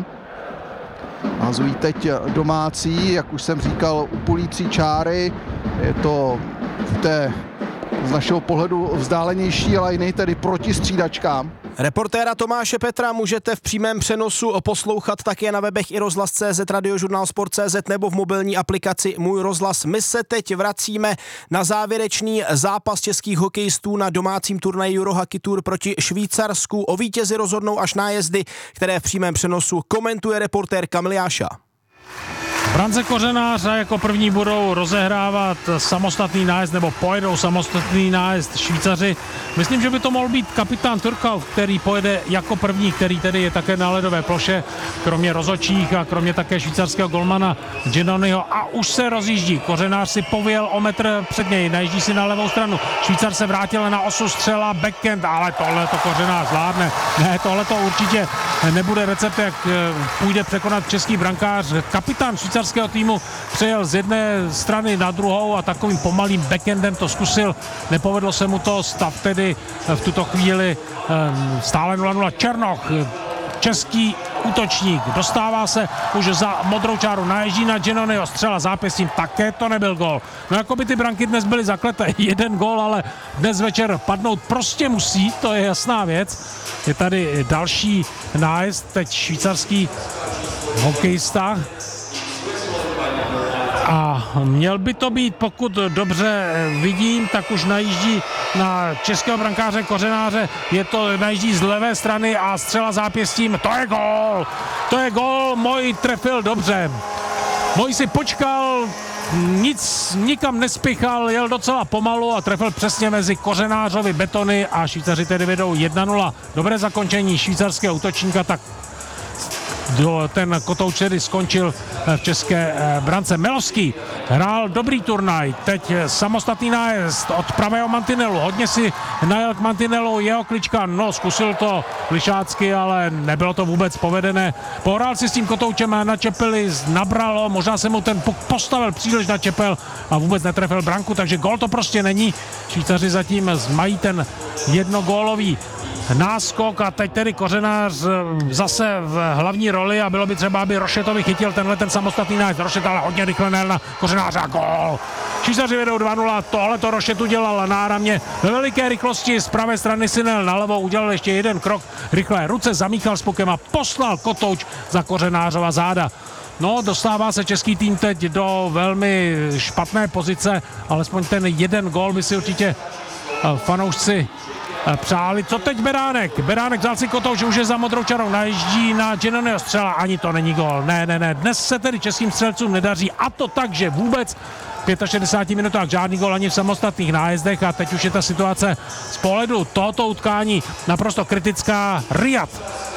Hazují teď domácí, jak už jsem říkal, u půlící čáry. Je to v té z našeho pohledu vzdálenější lajny, tedy proti střídačkám. Reportéra Tomáše Petra můžete v přímém přenosu poslouchat také na webech i rozhlas tečka cé zet, Radiožurnál Sport tečka cé zet nebo v mobilní aplikaci Můj rozhlas. My se teď vracíme na závěrečný zápas českých hokejistů na domácím turnaji Eurohockey Tour proti Švýcarsku. O vítězi rozhodnou až nájezdy, které v přímém přenosu komentuje reportér Kamil Jáša. Brance Kořenáře jako první budou rozehrávat samostatný nájezd, nebo pojedou samostatný nájezd Švýcaři. Myslím, že by to mohl být kapitán Turkov, který pojede jako první, který tedy je také na ledové ploše, kromě rozhodčích a kromě také švýcarského golmana Giannoniho. A už se rozjíždí. Kořenář si pověl o metr před něj, najíždí si na levou stranu. Švýcar se vrátil na osu, střela, backhand, ale tohle to Kořenář zvládne. Ne, tohle to určitě nebude recept, jak půjde překonat český brankář. Kapitán švýcarského týmu přejel z jedné strany na druhou a takovým pomalým backendem to zkusil. Nepovedlo se mu to, stav tedy v tuto chvíli stále nula nula. Černoch, český útočník, dostává se už za modrou čáru, naježdí na Giannoniho, střela zápěstím, také to nebyl gól. No jako by ty branky dnes byly zakleté, jeden gól, ale dnes večer padnout prostě musí, to je jasná věc. Je tady další nájezd, teď švýcarský hokejista. A měl by to být, pokud dobře vidím, tak už najíždí na českého brankáře Kořenáře, je to najíždí z levé strany a střela zápěstím, to je gól, to je gól, Moj trefil dobře. Moj si počkal, nic, nikam nespěchal, jel docela pomalu a trefil přesně mezi Kořenářovi betony a Švýcaři tedy vedou jedna nula. Dobré zakončení švýcarského útočníka, tak ten kotouč tedy skončil v české brance. Melovský hrál dobrý turnaj, teď samostatný nájezd od pravého mantinelu, hodně si najel k mantinelu jeho Klička, no zkusil to Lišácky, ale nebylo to vůbec povedené. Pohrál si s tím kotoučem a na čepeli nabralo, možná se mu ten puk postavil příliš na čepel a vůbec netrefil branku, takže gól to prostě není. Švýcaři zatím mají ten jednogólový náskok a teď tedy Kořenář zase v hlavní roli a bylo by třeba, aby Rošetovi chytil tenhle ten samostatný nájezd. Rošet ale hodně rychle najel na Kořenáře a gól. Švýcaři vedou dva nula, tohle to Rošet udělal náramně ve veliké rychlosti, z pravé strany si nejel na levou, udělal ještě jeden krok, rychlé ruce, zamíchal s pukem a poslal kotouč za Kořenářova záda. No, dostává se český tým teď do velmi špatné pozice, alespoň ten jeden gól by si určitě fanoušci přáli. Co teď Beránek? Beránek vzal si kotouč, už je za modrou čarou, najíždí na Giannoniho, střela, ani to není gól. Ne, ne, ne, dnes se tedy českým střelcům nedaří a to tak, že vůbec v šedesáti pěti minutách žádný gól ani v samostatných nájezdech a teď už je ta situace z pohledu tohoto utkání naprosto kritická. Riyad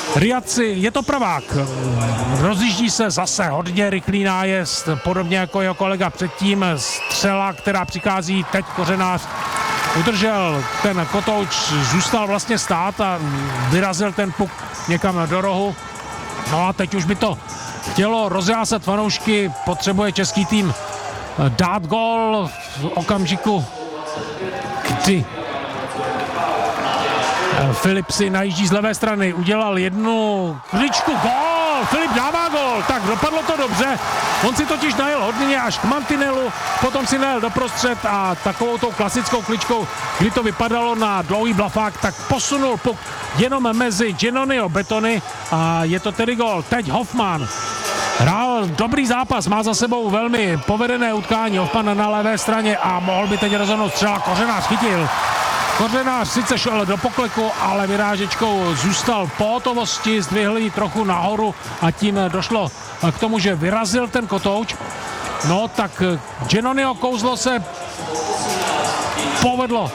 Riaci, je to pravák, rozjíždí se zase hodně rychlý nájezd, podobně jako jeho kolega předtím, střela, která přichází teď Kořenář, udržel ten kotouč, zůstal vlastně stát a vyrazil ten puk někam do rohu. No a teď už by to chtělo rozjásat fanoušky, potřebuje český tým dát gól v okamžiku, kdy Filip si najíždí z levé strany, udělal jednu kličku, gól, Filip dává gól, tak dopadlo to dobře, on si totiž najel hodně až k mantinelu, potom si najel doprostřed a takovou tou klasickou kličkou, kdy to vypadalo na dlouhý blafák, tak posunul puk jenom mezi Giannonio betony a je to tedy gól. Teď Hoffman hrál dobrý zápas, má za sebou velmi povedené utkání, Hoffman na levé straně a mohl by teď rozhodnout střela, Kořenář chytil. Kořenář sice šel do pokleku, ale vyrážečkou zůstal po hotovosti, zdvihl ji trochu nahoru a tím došlo k tomu, že vyrazil ten kotouč. No tak Giannonio kouzlo se povedlo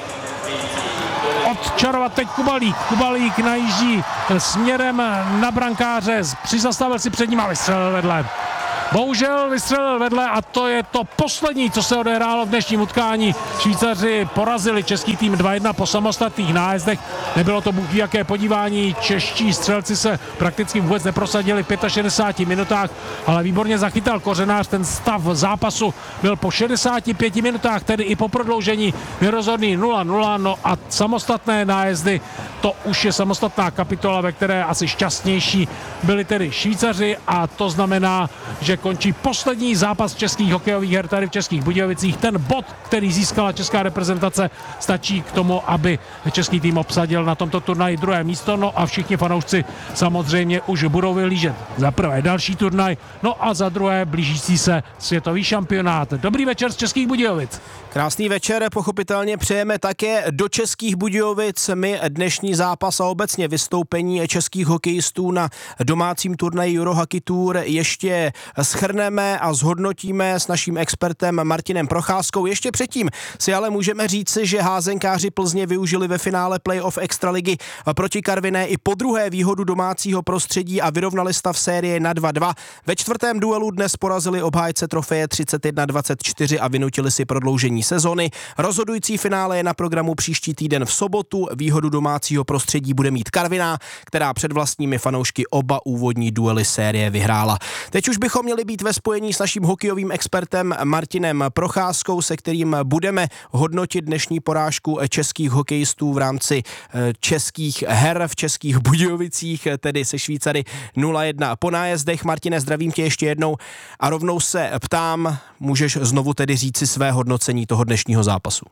odčarovat teď Kubalík. Kubalík najíždí směrem na brankáře, přizastavil si před ním a vystřelil vedle. Bohužel vystřelil vedle a to je to poslední, co se odehrálo v dnešním utkání. Švýcaři porazili český tým dva jedna po samostatných nájezdech. Nebylo to bůh ví jaké podívání. Čeští střelci se prakticky vůbec neprosadili v šedesáti pěti minutách, ale výborně zachytal Kořenář. Ten stav zápasu byl po šedesáti pěti minutách, tedy i po prodloužení nerozhodný nula nula. No a samostatné nájezdy, to už je samostatná kapitola, ve které asi šťastnější byli tedy Švýcaři a to znamená, že končí poslední zápas českých hokejových her tady v Českých Budějovicích. Ten bod, který získala česká reprezentace, stačí k tomu, aby český tým obsadil na tomto turnaji druhé místo. No a všichni fanoušci samozřejmě už budou vyhlížet za prvé další turnaj, no a za druhé blížící se světový šampionát. Dobrý večer z Českých Budějovic. Krásný večer, pochopitelně přejeme také do Českých Budějovic. My dnešní zápas a obecně vystoupení českých hokejistů na domácím turnaji Eurohockey Tour ještě shrneme a zhodnotíme s naším expertem Martinem Procházkou. Ještě předtím si ale můžeme říci, že házenkáři Plzně využili ve finále playoff extraligy proti Karviné i po druhé výhodu domácího prostředí a vyrovnali stav série na dva dva. Ve čtvrtém duelu dnes porazili obhájce trofeje třicet jedna dvacet čtyři a vynutili si prodloužení sezony. Rozhodující finále je na programu příští týden v sobotu. Výhodu domácího prostředí bude mít Karviná, která před vlastními fanoušky oba úvodní duely série vyhrála. Teď už bychom měli být ve spojení s naším hokejovým expertem Martinem Procházkou, se kterým budeme hodnotit dnešní porážku českých hokejistů v rámci českých her v Českých Budějovicích, tedy se Švýcary nula jedna po nájezdech. Martine, zdravím tě ještě jednou a rovnou se ptám, můžeš znovu tedy říci své hodnocení toho dnešního zápasu?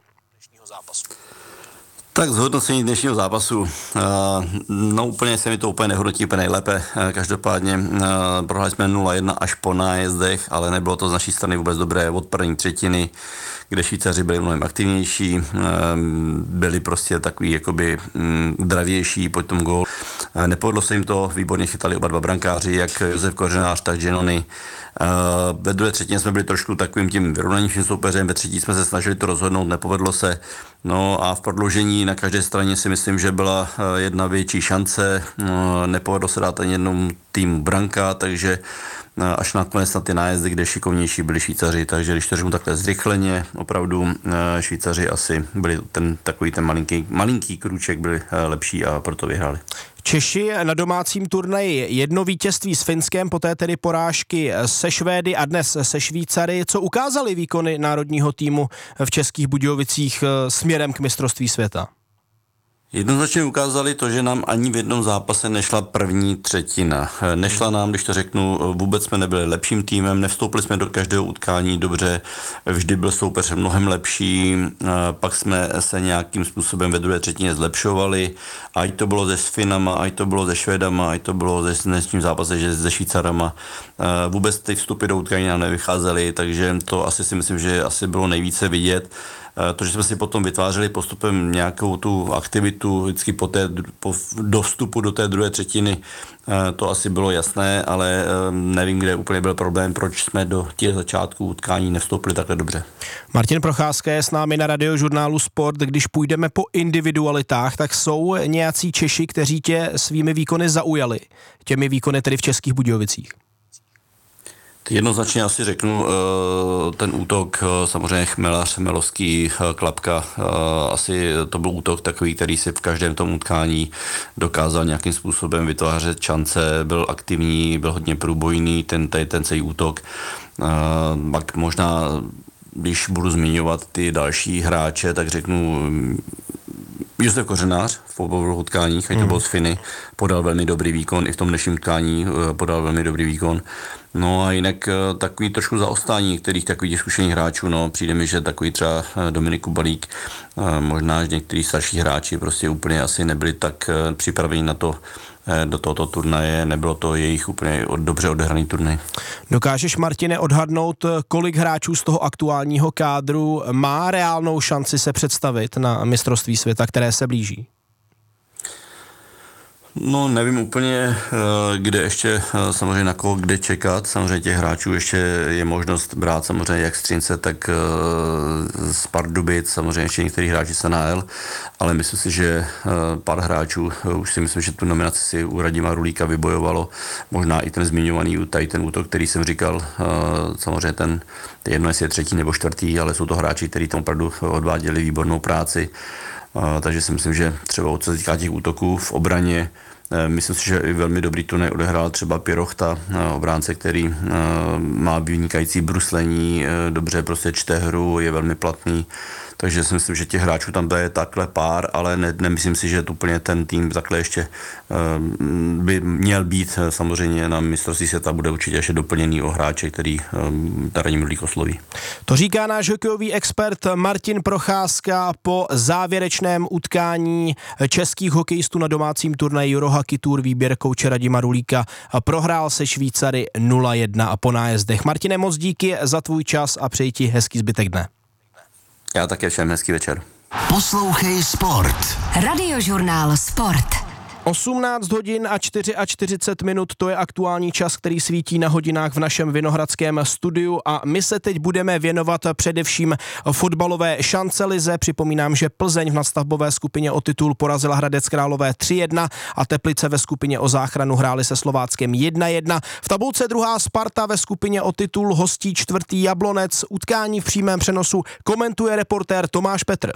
Tak zhodnocení dnešního zápasu, no úplně se mi to úplně nehodnotí úplně nejlépe, každopádně prohráli jsme nula jedna až po nájezdech, ale nebylo to z naší strany vůbec dobré od první třetiny, kde Švýcaři byli mnohem aktivnější, byli prostě takový jakoby dravější po tom gól. Nepovedlo se jim to, výborně chytali oba dva brankáři, jak Josef Kořenář, tak Giannoni. Ve druhé třetině jsme byli trošku takovým tím vyrovnanějším soupeřem, ve třetí jsme se snažili to rozhodnout, nepovedlo se. No a v prodloužení na každé straně si myslím, že byla jedna větší šance, nepovedlo se dát ani jednou týmu branka, takže až nakonec na ty nájezdy, kde šikovnější byli Švýcaři, takže když to řeknu takhle zrychleně, opravdu Švýcaři asi byli ten takový ten malinký, malinký krůček byli lepší a proto vyhráli. Češi na domácím turnaji jedno vítězství s Finskem, poté tedy porážky se Švédy a dnes se Švýcary. Co ukázaly výkony národního týmu v Českých Budějovicích směrem k mistrovství světa? Jednoznačně ukázali to, že nám ani v jednom zápase nešla první třetina. Nešla nám, když to řeknu, vůbec jsme nebyli lepším týmem, nevstoupili jsme do každého utkání dobře, vždy byl soupeř mnohem lepší, pak jsme se nějakým způsobem ve druhé třetině zlepšovali, ať to bylo se Finama, ať to bylo se Švédama, ať to bylo se dnešním zápase že se Švýcarama. Vůbec ty vstupy do utkání nám nevycházely, takže to asi si myslím, že asi bylo nejvíce vidět. To, že jsme si potom vytvářeli postupem nějakou tu aktivitu vždycky po, té, po dostupu do té druhé třetiny, to asi bylo jasné, ale nevím, kde úplně byl problém, proč jsme do těch začátků utkání nevstoupili takhle dobře. Martin Procházka je s námi na Radiožurnálu Sport. Když půjdeme po individualitách, tak jsou nějací Češi, kteří tě svými výkony zaujali. Těmi výkony tedy v Českých Budějovicích. Jednoznačně asi řeknu, ten útok, samozřejmě Chmelař, Chmelovský, Klapka, asi to byl útok takový, který si v každém tom utkání dokázal nějakým způsobem vytvářet šance, byl aktivní, byl hodně průbojný, ten, ten celý útok. Pak možná, když budu zmiňovat ty další hráče, tak řeknu Josef Kořenář v obou utkáních, ať to byl z Finy, podal velmi dobrý výkon, i v tom dnešním utkání podal velmi dobrý výkon. No a jinak takový trošku zaostání některých takových zkušených hráčů, no přijde mi, že takový třeba Dominik Kubalík, možná, že některý starší hráči prostě úplně asi nebyli tak připraveni na to, do tohoto turnaje, nebylo to jejich úplně dobře odehraný turnaj. Dokážeš, Martine, odhadnout, kolik hráčů z toho aktuálního kádru má reálnou šanci se představit na mistrovství světa, které se blíží? No, nevím úplně, kde ještě, samozřejmě na koho kde čekat. Samozřejmě těch hráčů ještě je možnost brát samozřejmě jak z Třince, tak z Pardubic, samozřejmě ještě některý hráči z N H L, ale myslím si, že pár hráčů, už si myslím, že tu nominaci si u Radima Rulíka vybojovalo, možná i ten zmiňovaný, tady ten útok, který jsem říkal, samozřejmě ten, jedno jestli je třetí nebo čtvrtý, ale jsou to hráči, kteří tam opravdu odváděli výbornou práci. Uh, takže si myslím, že třeba co se týká těch útoků v obraně, uh, myslím si, že i velmi dobrý turnaj odehrál třeba Pirochta, uh, obránce, který uh, má vynikající bruslení, uh, dobře prostě čte hru, je velmi platný. Takže si myslím, že těch hráčů tam je takhle pár, ale ne, nemyslím si, že úplně ten tým takhle ještě uh, by měl být samozřejmě na mistrovství světa, bude určitě ještě doplněný o hráče, který um, Radim Rulík osloví. To říká náš hokejový expert Martin Procházka po závěrečném utkání českých hokejistů na domácím turnaji Eurohockey Tour výběr kouče Radima Rulíka. Prohrál se Švýcary nula jedna a po nájezdech. Martine, moc díky za tvůj čas a přeji ti hezký zbytek dne. Já také všem hezký večer. Poslouchej Sport. Radiožurnál Sport. osmnáct hodin a čtyřicet čtyři minut, to je aktuální čas, který svítí na hodinách v našem vinohradském studiu a my se teď budeme věnovat především fotbalové šancelize. Připomínám, že Plzeň v nadstavbové skupině o titul porazila Hradec Králové tři jedna a Teplice ve skupině o záchranu hráli se Slováckem jedna jedna. V tabulce druhá Sparta ve skupině o titul hostí čtvrtý Jablonec. Utkání v přímém přenosu komentuje reportér Tomáš Petr.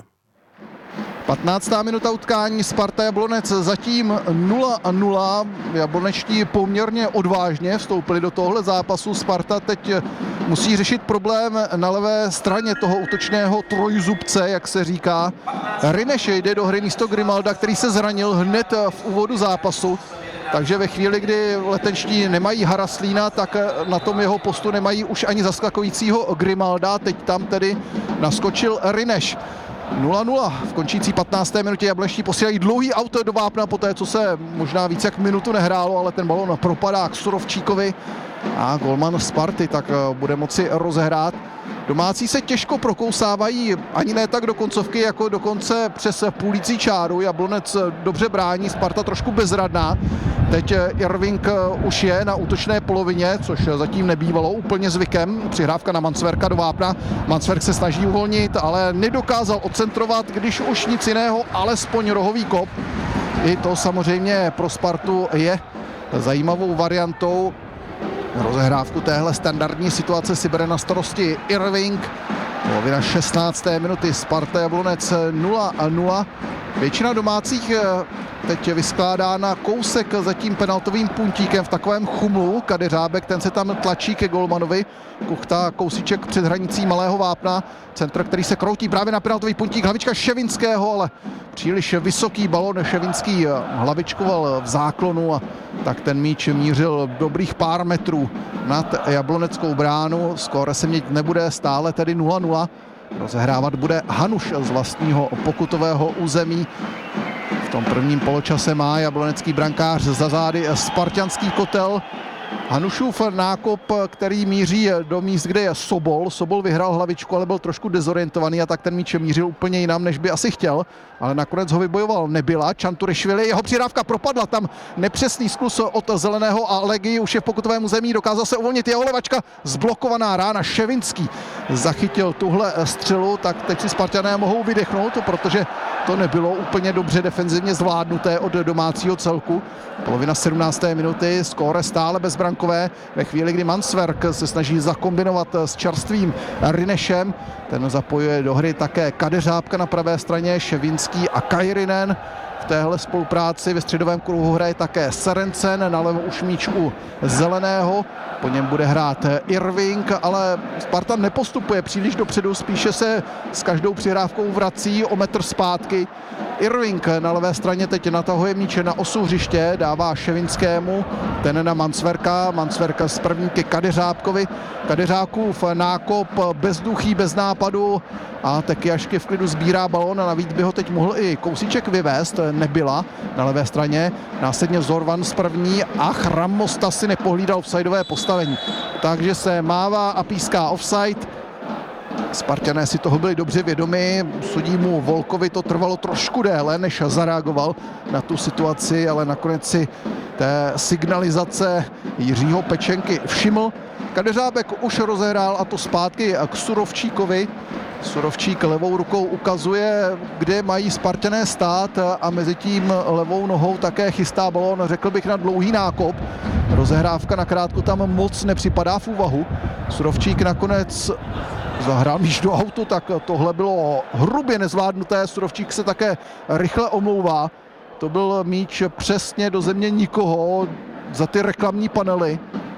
patnáctá minuta utkání, Sparta Jablonec zatím nula nula. Jablonečtí poměrně odvážně vstoupili do tohle zápasu. Sparta teď musí řešit problém na levé straně toho útočného trojzubce, jak se říká. Rineš jde do hry místo Grimalda, který se zranil hned v úvodu zápasu. Takže ve chvíli, kdy letenští nemají Haraslína, tak na tom jeho postu nemají už ani zaskakujícího Grimalda. Teď tam tedy naskočil Rineš. nula nula v končící patnácté minutě Jablonečtí posílají dlouhý auto do vápna po té, co se možná více jak minutu nehrálo, ale ten balon propadá k Surovčíkovi a golman Sparty tak bude moci rozehrát. Domácí se těžko prokousávají, ani ne tak do koncovky, jako dokonce přes půlící čáru. Jablonec dobře brání, Sparta trošku bezradná. Teď Irving už je na útočné polovině, což zatím nebývalo úplně zvykem. Přihrávka na Mansverka do vápna. Mansverk se snaží uvolnit, ale nedokázal odcentrovat, když už nic jiného, alespoň rohový kop. I to samozřejmě pro Spartu je zajímavou variantou. Rozehrávku téhle standardní situace si bere na starosti Irving. Polovina šestnácté minuty, Sparta Jablonec nula nula. Většina domácích teď vyskládá na kousek za tím penaltovým puntíkem v takovém chumlu. Kadeřábek, ten se tam tlačí ke golmanovi. Kuchta kousíček před hranicí malého vápna. Centr, který se kroutí právě na penaltový puntík. Hlavička Ševinského, ale příliš vysoký balon. Ševinský hlavičkoval v záklonu a tak ten míč mířil dobrých pár metrů nad jabloneckou bránu. Skóre se měnit nebude, stále tedy nula nula. Rozehrávat bude Hanuš z vlastního pokutového území. V tom prvním poločase má jablonecký brankář za zády spartanský kotel. Hanušův nákop, který míří do míst, kde je Sobol. Sobol vyhrál hlavičku, ale byl trošku dezorientovaný a tak ten míč mířil úplně jinam, než by asi chtěl. Ale nakonec ho vybojoval Nebyla. Čanturišvili, jeho přidávka propadla, tam nepřesný sklus od Zeleného a Legy už je v pokutovém území, dokázal se uvolnit jeho levačka, zblokovaná rána. Ševinský zachytil tuhle střelu, tak teď si Spartané mohou vydechnout, protože to nebylo úplně dobře defenzivně zvládnuté od domácího celku. Polovina sedmnácté minuty, skóre stále bezbrankové. Ve chvíli, kdy Mansverk se snaží zakombinovat s čerstvým Rinešem, ten zapojuje do hry také Kadeřábka na pravé straně, Ševinský a Kajrinen. V téhle spolupráci ve středovém kruhu hraje také Serencen, nalevo už míč u Zeleného, po něm bude hrát Irving, ale Sparta nepostupuje příliš dopředu, spíše se s každou přihrávkou vrací o metr zpátky. Irving na levé straně teď natahuje míče na osu hřiště, dává Ševinskému, ten na Mansverka, Mansverka z první ke Kadeřábkovi. Kadeřákův nákop bezduchý, bez nápadu a Tekyašky v klidu sbírá balón a navíc by ho teď mohl i kousíček vyvést, Nebyla na levé straně, následně Zorvan z první a Chramosta si nepohlídal offsideové postavení. Takže se mává a píská offside. Spartané si toho byli dobře vědomi, sudímu Volkovi to trvalo trošku déle, než zareagoval na tu situaci, ale nakonec si té signalizace Jiřího Pečenky všiml. Kadeřábek už rozehrál a to zpátky k Surovčíkovi. Surovčík levou rukou ukazuje, kde mají Spartané stát a mezi tím levou nohou také chystá balón, řekl bych, na dlouhý nákop. Rozehrávka na krátku tam moc nepřipadá v úvahu. Surovčík nakonec zahrál míč do autu, tak tohle bylo hrubě nezvládnuté. Surovčík se také rychle omlouvá. To byl míč přesně do země nikoho za ty reklamní panely.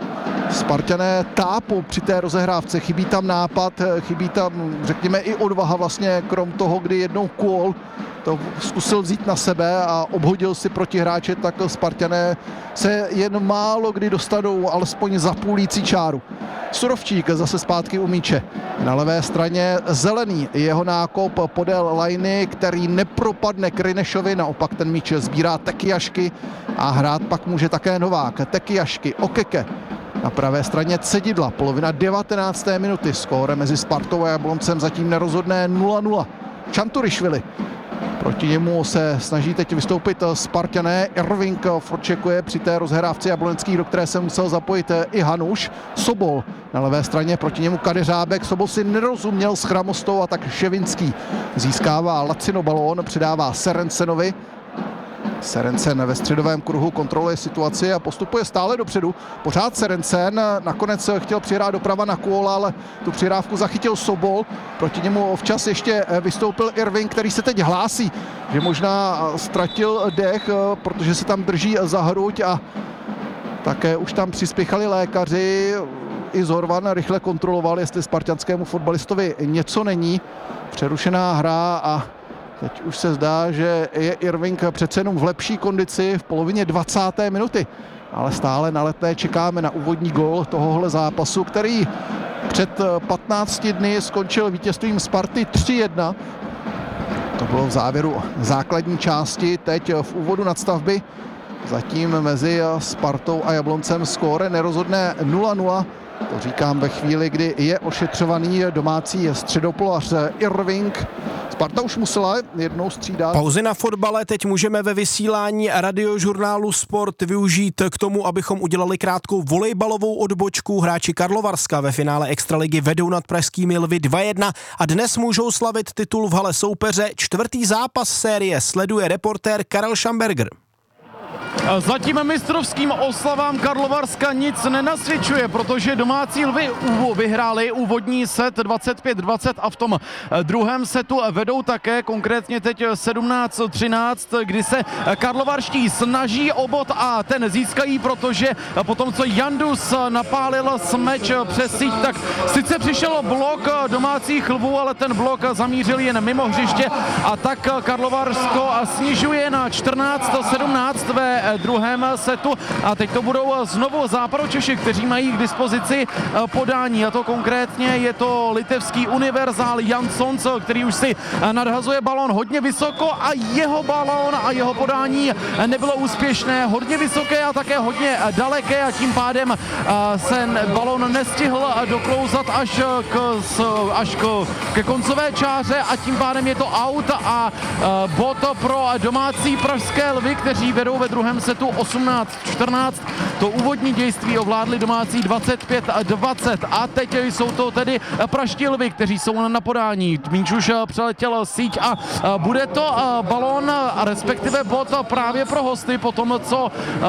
Spartané tápou při té rozehrávce, chybí tam nápad, chybí tam, řekněme, i odvaha vlastně, krom toho, kdy jednou Kuol to zkusil vzít na sebe a obhodil si protihráče, tak Spartané se jen málo kdy dostanou alespoň za půlící čáru. Surovčík zase zpátky u míče. Na levé straně Zelený, jeho nákop podél lajny, který nepropadne k Rinešovi, naopak ten míč sbírá Tekyašky a hrát pak může také Novák. Tekyašky, Okeke. Na pravé straně Cedidla, polovina devatenácté minuty, skóre mezi Spartou a Jabloncem zatím nerozhodné nula nula. Čanturišvili. Proti němu se snaží teď vystoupit Spartané. Irving forčekuje při té rozhrávce jablonských, do které se musel zapojit i Hanuš. Sobol na levé straně, proti němu Kadeřábek. Sobol si nerozuměl s Chramostou a tak Ševinský získává lacino balón, předává Serencenovi. Serencen ve středovém kruhu kontroluje situaci a postupuje stále dopředu. Pořád Serencen, nakonec chtěl přihrát doprava na Kuola, ale tu přihrávku zachytil Sobol. Proti němu včas ještě vystoupil Irving, který se teď hlásí, že možná ztratil dech, protože se tam drží za hruď a také už tam přispěchali lékaři. I Zorvan rychle kontroloval, jestli spartanskému fotbalistovi něco není. Přerušená hra a teď už se zdá, že je Irving přece jenom v lepší kondici v polovině dvacáté minuty. Ale stále na Letné čekáme na úvodní gól tohohle zápasu, který před patnácti dny skončil vítězstvím Sparty tři jedna. To bylo v závěru základní části, teď v úvodu nadstavby. Zatím mezi Spartou a Jabloncem skóre nerozhodné nula nula. To říkám ve chvíli, kdy je ošetřovaný domácí středopolař Irving. Sparta už musela jednou střídat. Pauzy na fotbale teď můžeme ve vysílání radiožurnálu Sport využít k tomu, abychom udělali krátkou volejbalovou odbočku. Hráči Karlovarska ve finále extraligy vedou nad pražskými Lvy dva jedna a dnes můžou slavit titul v hale soupeře. Čtvrtý zápas série sleduje reportér Karel Schamberger. Zatím mistrovským oslavám Karlovarska nic nenasvědčuje, protože domácí Lvy vyhráli úvodní set dvacet pět dvacet a v tom druhém setu vedou také, konkrétně teď sedmnáct třináct, kdy se karlovarští snaží o bod a ten získají, protože potom, co Jandus napálil smeč přes síť, tak sice přišel blok domácích Lvů, ale ten blok zamířil jen mimo hřiště a tak Karlovarsko snižuje na čtrnáct sedmnáct ve ve druhém setu. A teď to budou znovu Západočeši, kteří mají k dispozici podání. A to konkrétně je to litevský univerzál Jansons, který už si nadhazuje balón hodně vysoko a jeho balón a jeho podání nebylo úspěšné. Hodně vysoké a také hodně daleké a tím pádem se balón nestihl doklouzat až, k, až k, ke koncové čáře a tím pádem je to out a bod pro domácí pražské lvy, kteří vedou ve druhém setu osmnáct čtrnáct. To úvodní dějství ovládli domácí dvacet pět dvacet a teď jsou to tedy praští lvy, kteří jsou na podání. Míč už přeletěl síť a bude to balón a respektive bod právě pro hosty po tom, co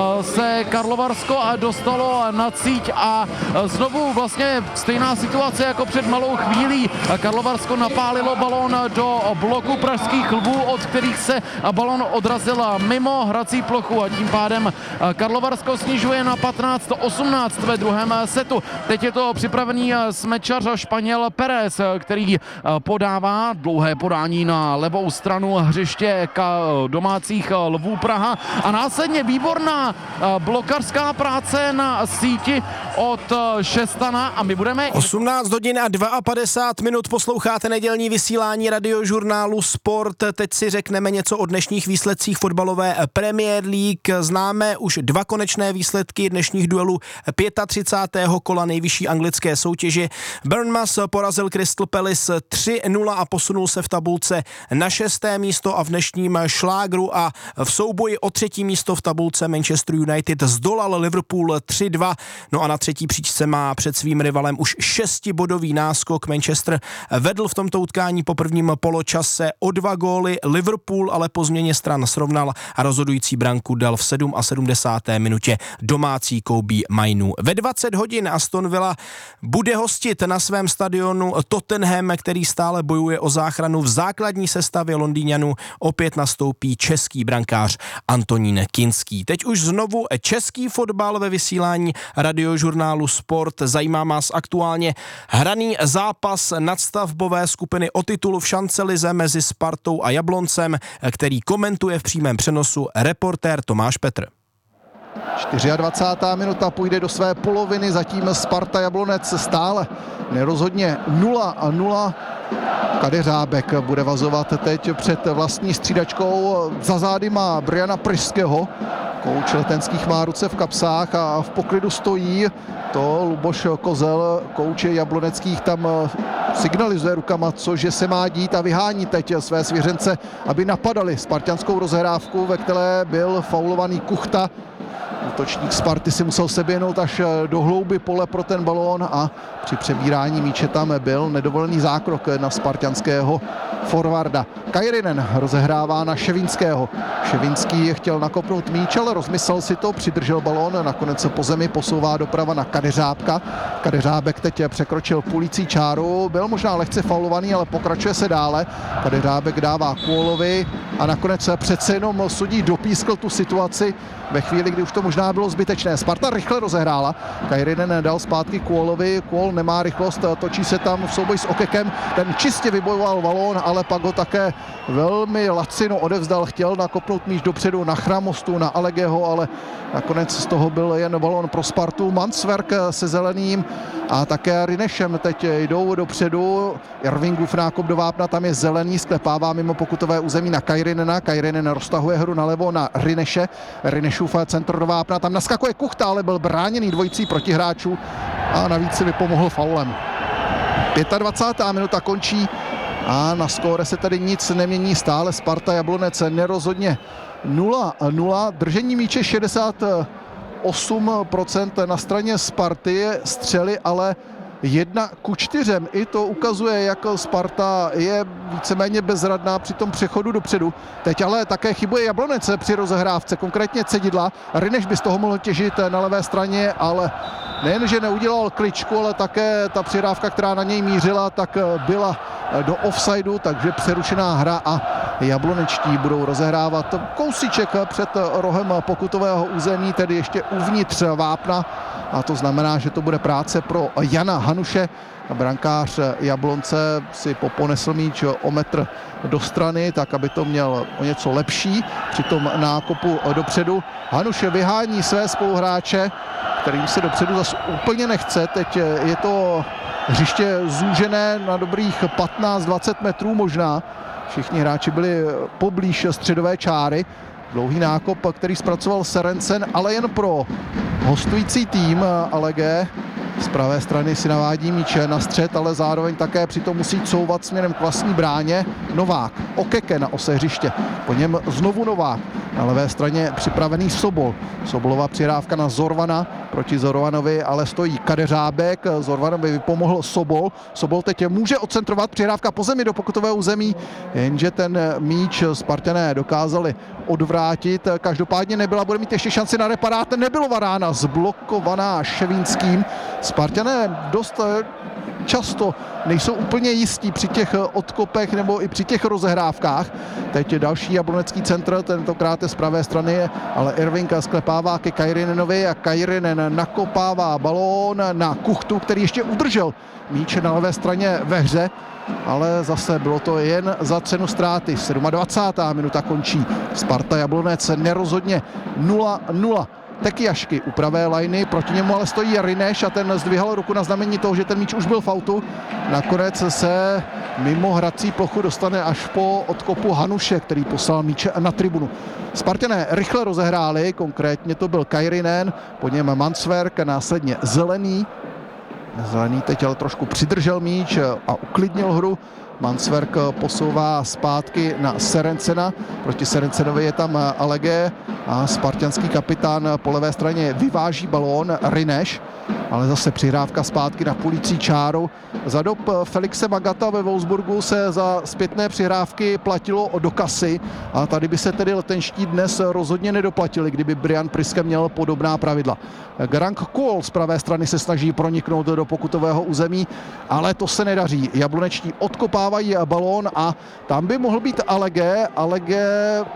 se Karlovarsko dostalo na síť a znovu vlastně stejná situace jako před malou chvílí. Karlovarsko napálilo balón do bloku pražských lvů, od kterých se balón odrazil mimo hrací plochu a tím pádem Karlovarsko snižuje na patnáct osmnáct ve druhém setu. Teď je to připravený smečař Španěl Pérez, který podává dlouhé podání na levou stranu hřiště domácích lvů Praha a následně výborná blokařská práce na síti od Šestana a my budeme... osmnáct hodin a padesát dva minut posloucháte nedělní vysílání radiožurnálu Sport. Teď si řekneme něco o dnešních výsledcích fotbalové Premier League. Známe už dva konečné výsledky dnešních duelů třicátého pátého kola nejvyšší anglické soutěže. Bournemouth porazil Crystal Palace tři nula a posunul se v tabulce na šesté místo a v dnešním šlágru a v souboji o třetí místo v tabulce Manchester United zdolal Liverpool tři dva. No a na třetí příčce má před svým rivalem už šestibodový náskok. Manchester vedl v tomto utkání po prvním poločase o dva góly. Liverpool ale po změně stran srovnal a rozhodující branku dal v sedmdesáté sedmé minutě domácí Kobe Mainu. Ve dvacet hodin Aston Villa bude hostit na svém stadionu Tottenham, který stále bojuje o záchranu. V základní sestavě Londýňanů opět nastoupí český brankář Antonín Kinský. Teď už znovu český fotbal ve vysílání radiožurnálu Sport. Zajímá nás aktuálně hraný zápas nadstavbové skupiny o titul v šancelize mezi Spartou a Jabloncem, který komentuje v přímém přenosu reportér Tomáš Petr. dvacátá čtvrtá minuta půjde do své poloviny, zatím Sparta Jablonec stále nerozhodně nula nula. Kadeřábek bude vazovat teď před vlastní střídačkou. Za zády má Briana Pryského. Kouč letenských má ruce v kapsách a v poklidu stojí. To Luboš Kozel, kouč jabloneckých, tam signalizuje rukama, cože se má dít a vyhání teď své svěřence, aby napadali spartanskou rozehrávku, ve které byl faulovaný Kuchta. Útočník Sparty si musel seběhnout až do hlouby pole pro ten balón a při přebírání míče tam byl nedovolený zákrok na spartanského forwarda. Kairinen rozehrává na Ševinského. Ševinský chtěl nakopnout míč, ale rozmyslel si to, přidržel balón, nakonec po zemi posouvá doprava na Kadeřábka. Kadeřábek teď překročil půlící čáru, byl možná lehce faulovaný, ale pokračuje se dále. Kadeřábek dává Kůlovi a nakonec přece jenom sudí dopískl tu situaci ve chvíli, kdy už to možná bylo zbytečné. Sparta rychle rozehrála, Kairinen dal zpátky Kůlovi, Kůl nemá rychlost, točí se tam v souboji s Okekem, ten čistě vybojoval balón, ale pak ho také velmi lacino odevzdal, chtěl nakopnout míč dopředu na Chramostu, na Alegeho, ale nakonec z toho byl jen balón pro Spartu. Mansverk se zeleným a také Rinešem teď jdou dopředu. Irvingův nákop do vápna, tam je zelený, sklepává mimo pokutové území na Kairinena. Kairinen roztahuje hru nalevo na Rineše. Rinešův centr do vápna, tam naskakuje Kuchta, ale byl bráněný dvojicí protihráčů a navíc si vypomohl faulem. dvacátá pátá minuta končí a na skóre se tady nic nemění, stále Sparta Jablonec nerozhodně nula nula. Držení míče šedesát osm procent na straně Sparty, střely ale jedna ku čtyřem. I to ukazuje, jak Sparta je víceméně bezradná při tom přechodu dopředu. Teď ale také chybuje Jablonec při rozehrávce, konkrétně Cedidla. Rineš by z toho mohl těžit na levé straně, ale nejenže neudělal kličku, ale také ta přihrávka, která na něj mířila, tak byla do offsideu, takže přerušená hra a jablonečtí budou rozehrávat kousíček před rohem pokutového území, tedy ještě uvnitř vápna, a to znamená, že to bude práce pro Jana Hanuše. Brankář Jablonce si poponesl míč o metr do strany, tak aby to měl o něco lepší při tom nákopu dopředu. Hanuš vyhání své spoluhráče, kterým se dopředu zase úplně nechce. Teď je to hřiště zúžené na dobrých patnáct dvacet metrů možná. Všichni hráči byli poblíž středové čáry. Dlouhý nákop, který zpracoval Serencen, ale jen pro hostující tým Alege. Z pravé strany si navádí míč na střed, ale zároveň také přitom musí couvat směrem k vlastní bráně. Novák, Okeke na ose hřiště, po něm znovu Novák. Na levé straně připravený Sobol. Sobolová přihrávka na Zorvana, proti Zorvanovi ale stojí Kadeřábek, Zorvanovi vypomohl Sobol. Sobol teď může odcentrovat, přihrávka po zemi do pokutového území, jenže ten míč Spartané dokázali odvrátit. Každopádně nebyla, bude mít ještě šanci na reparát, nebylo Varána, zblokovaná Ševínským. Spartané dost často nejsou úplně jistí při těch odkopech nebo i při těch rozehrávkách. Teď je další jablonecký centr, tentokrát je z pravé strany, ale Irving sklepává ke Kairinenovi a Kairinen nakopává balón na Kuchtu, který ještě udržel míč na levé straně ve hře, ale zase bylo to jen za cenu ztráty. dvacátá sedmá minuta končí. Sparta Jablonec nerozhodně nula nula. Tekiašky u pravé lajny, proti němu ale stojí Rineš a ten zdvihal ruku na znamení toho, že ten míč už byl v autu. Nakonec se mimo hrací plochu dostane až po odkopu Hanuše, který poslal míč na tribunu. Spartané rychle rozehráli, konkrétně to byl Kairinen, po něm Mansverk, následně Zelený. Zelený teď ale trošku přidržel míč a uklidnil hru. Mansverk posouvá zpátky na Serencena. Proti Serencenovi je tam Alege a spartanský kapitán po levé straně vyváží balón Rineš, ale zase přihrávka zpátky na půlící čáru. Za dob Felixe Magata ve Wolfsburgu se za zpětné přihrávky platilo do kasy a tady by se tedy letenští dnes rozhodně nedoplatili, kdyby Brian Priske měl podobná pravidla. Garang Kohl z pravé strany se snaží proniknout do pokutového území, ale to se nedaří. Jablonečtí odkopávají balón a tam by mohl být Alege. Alege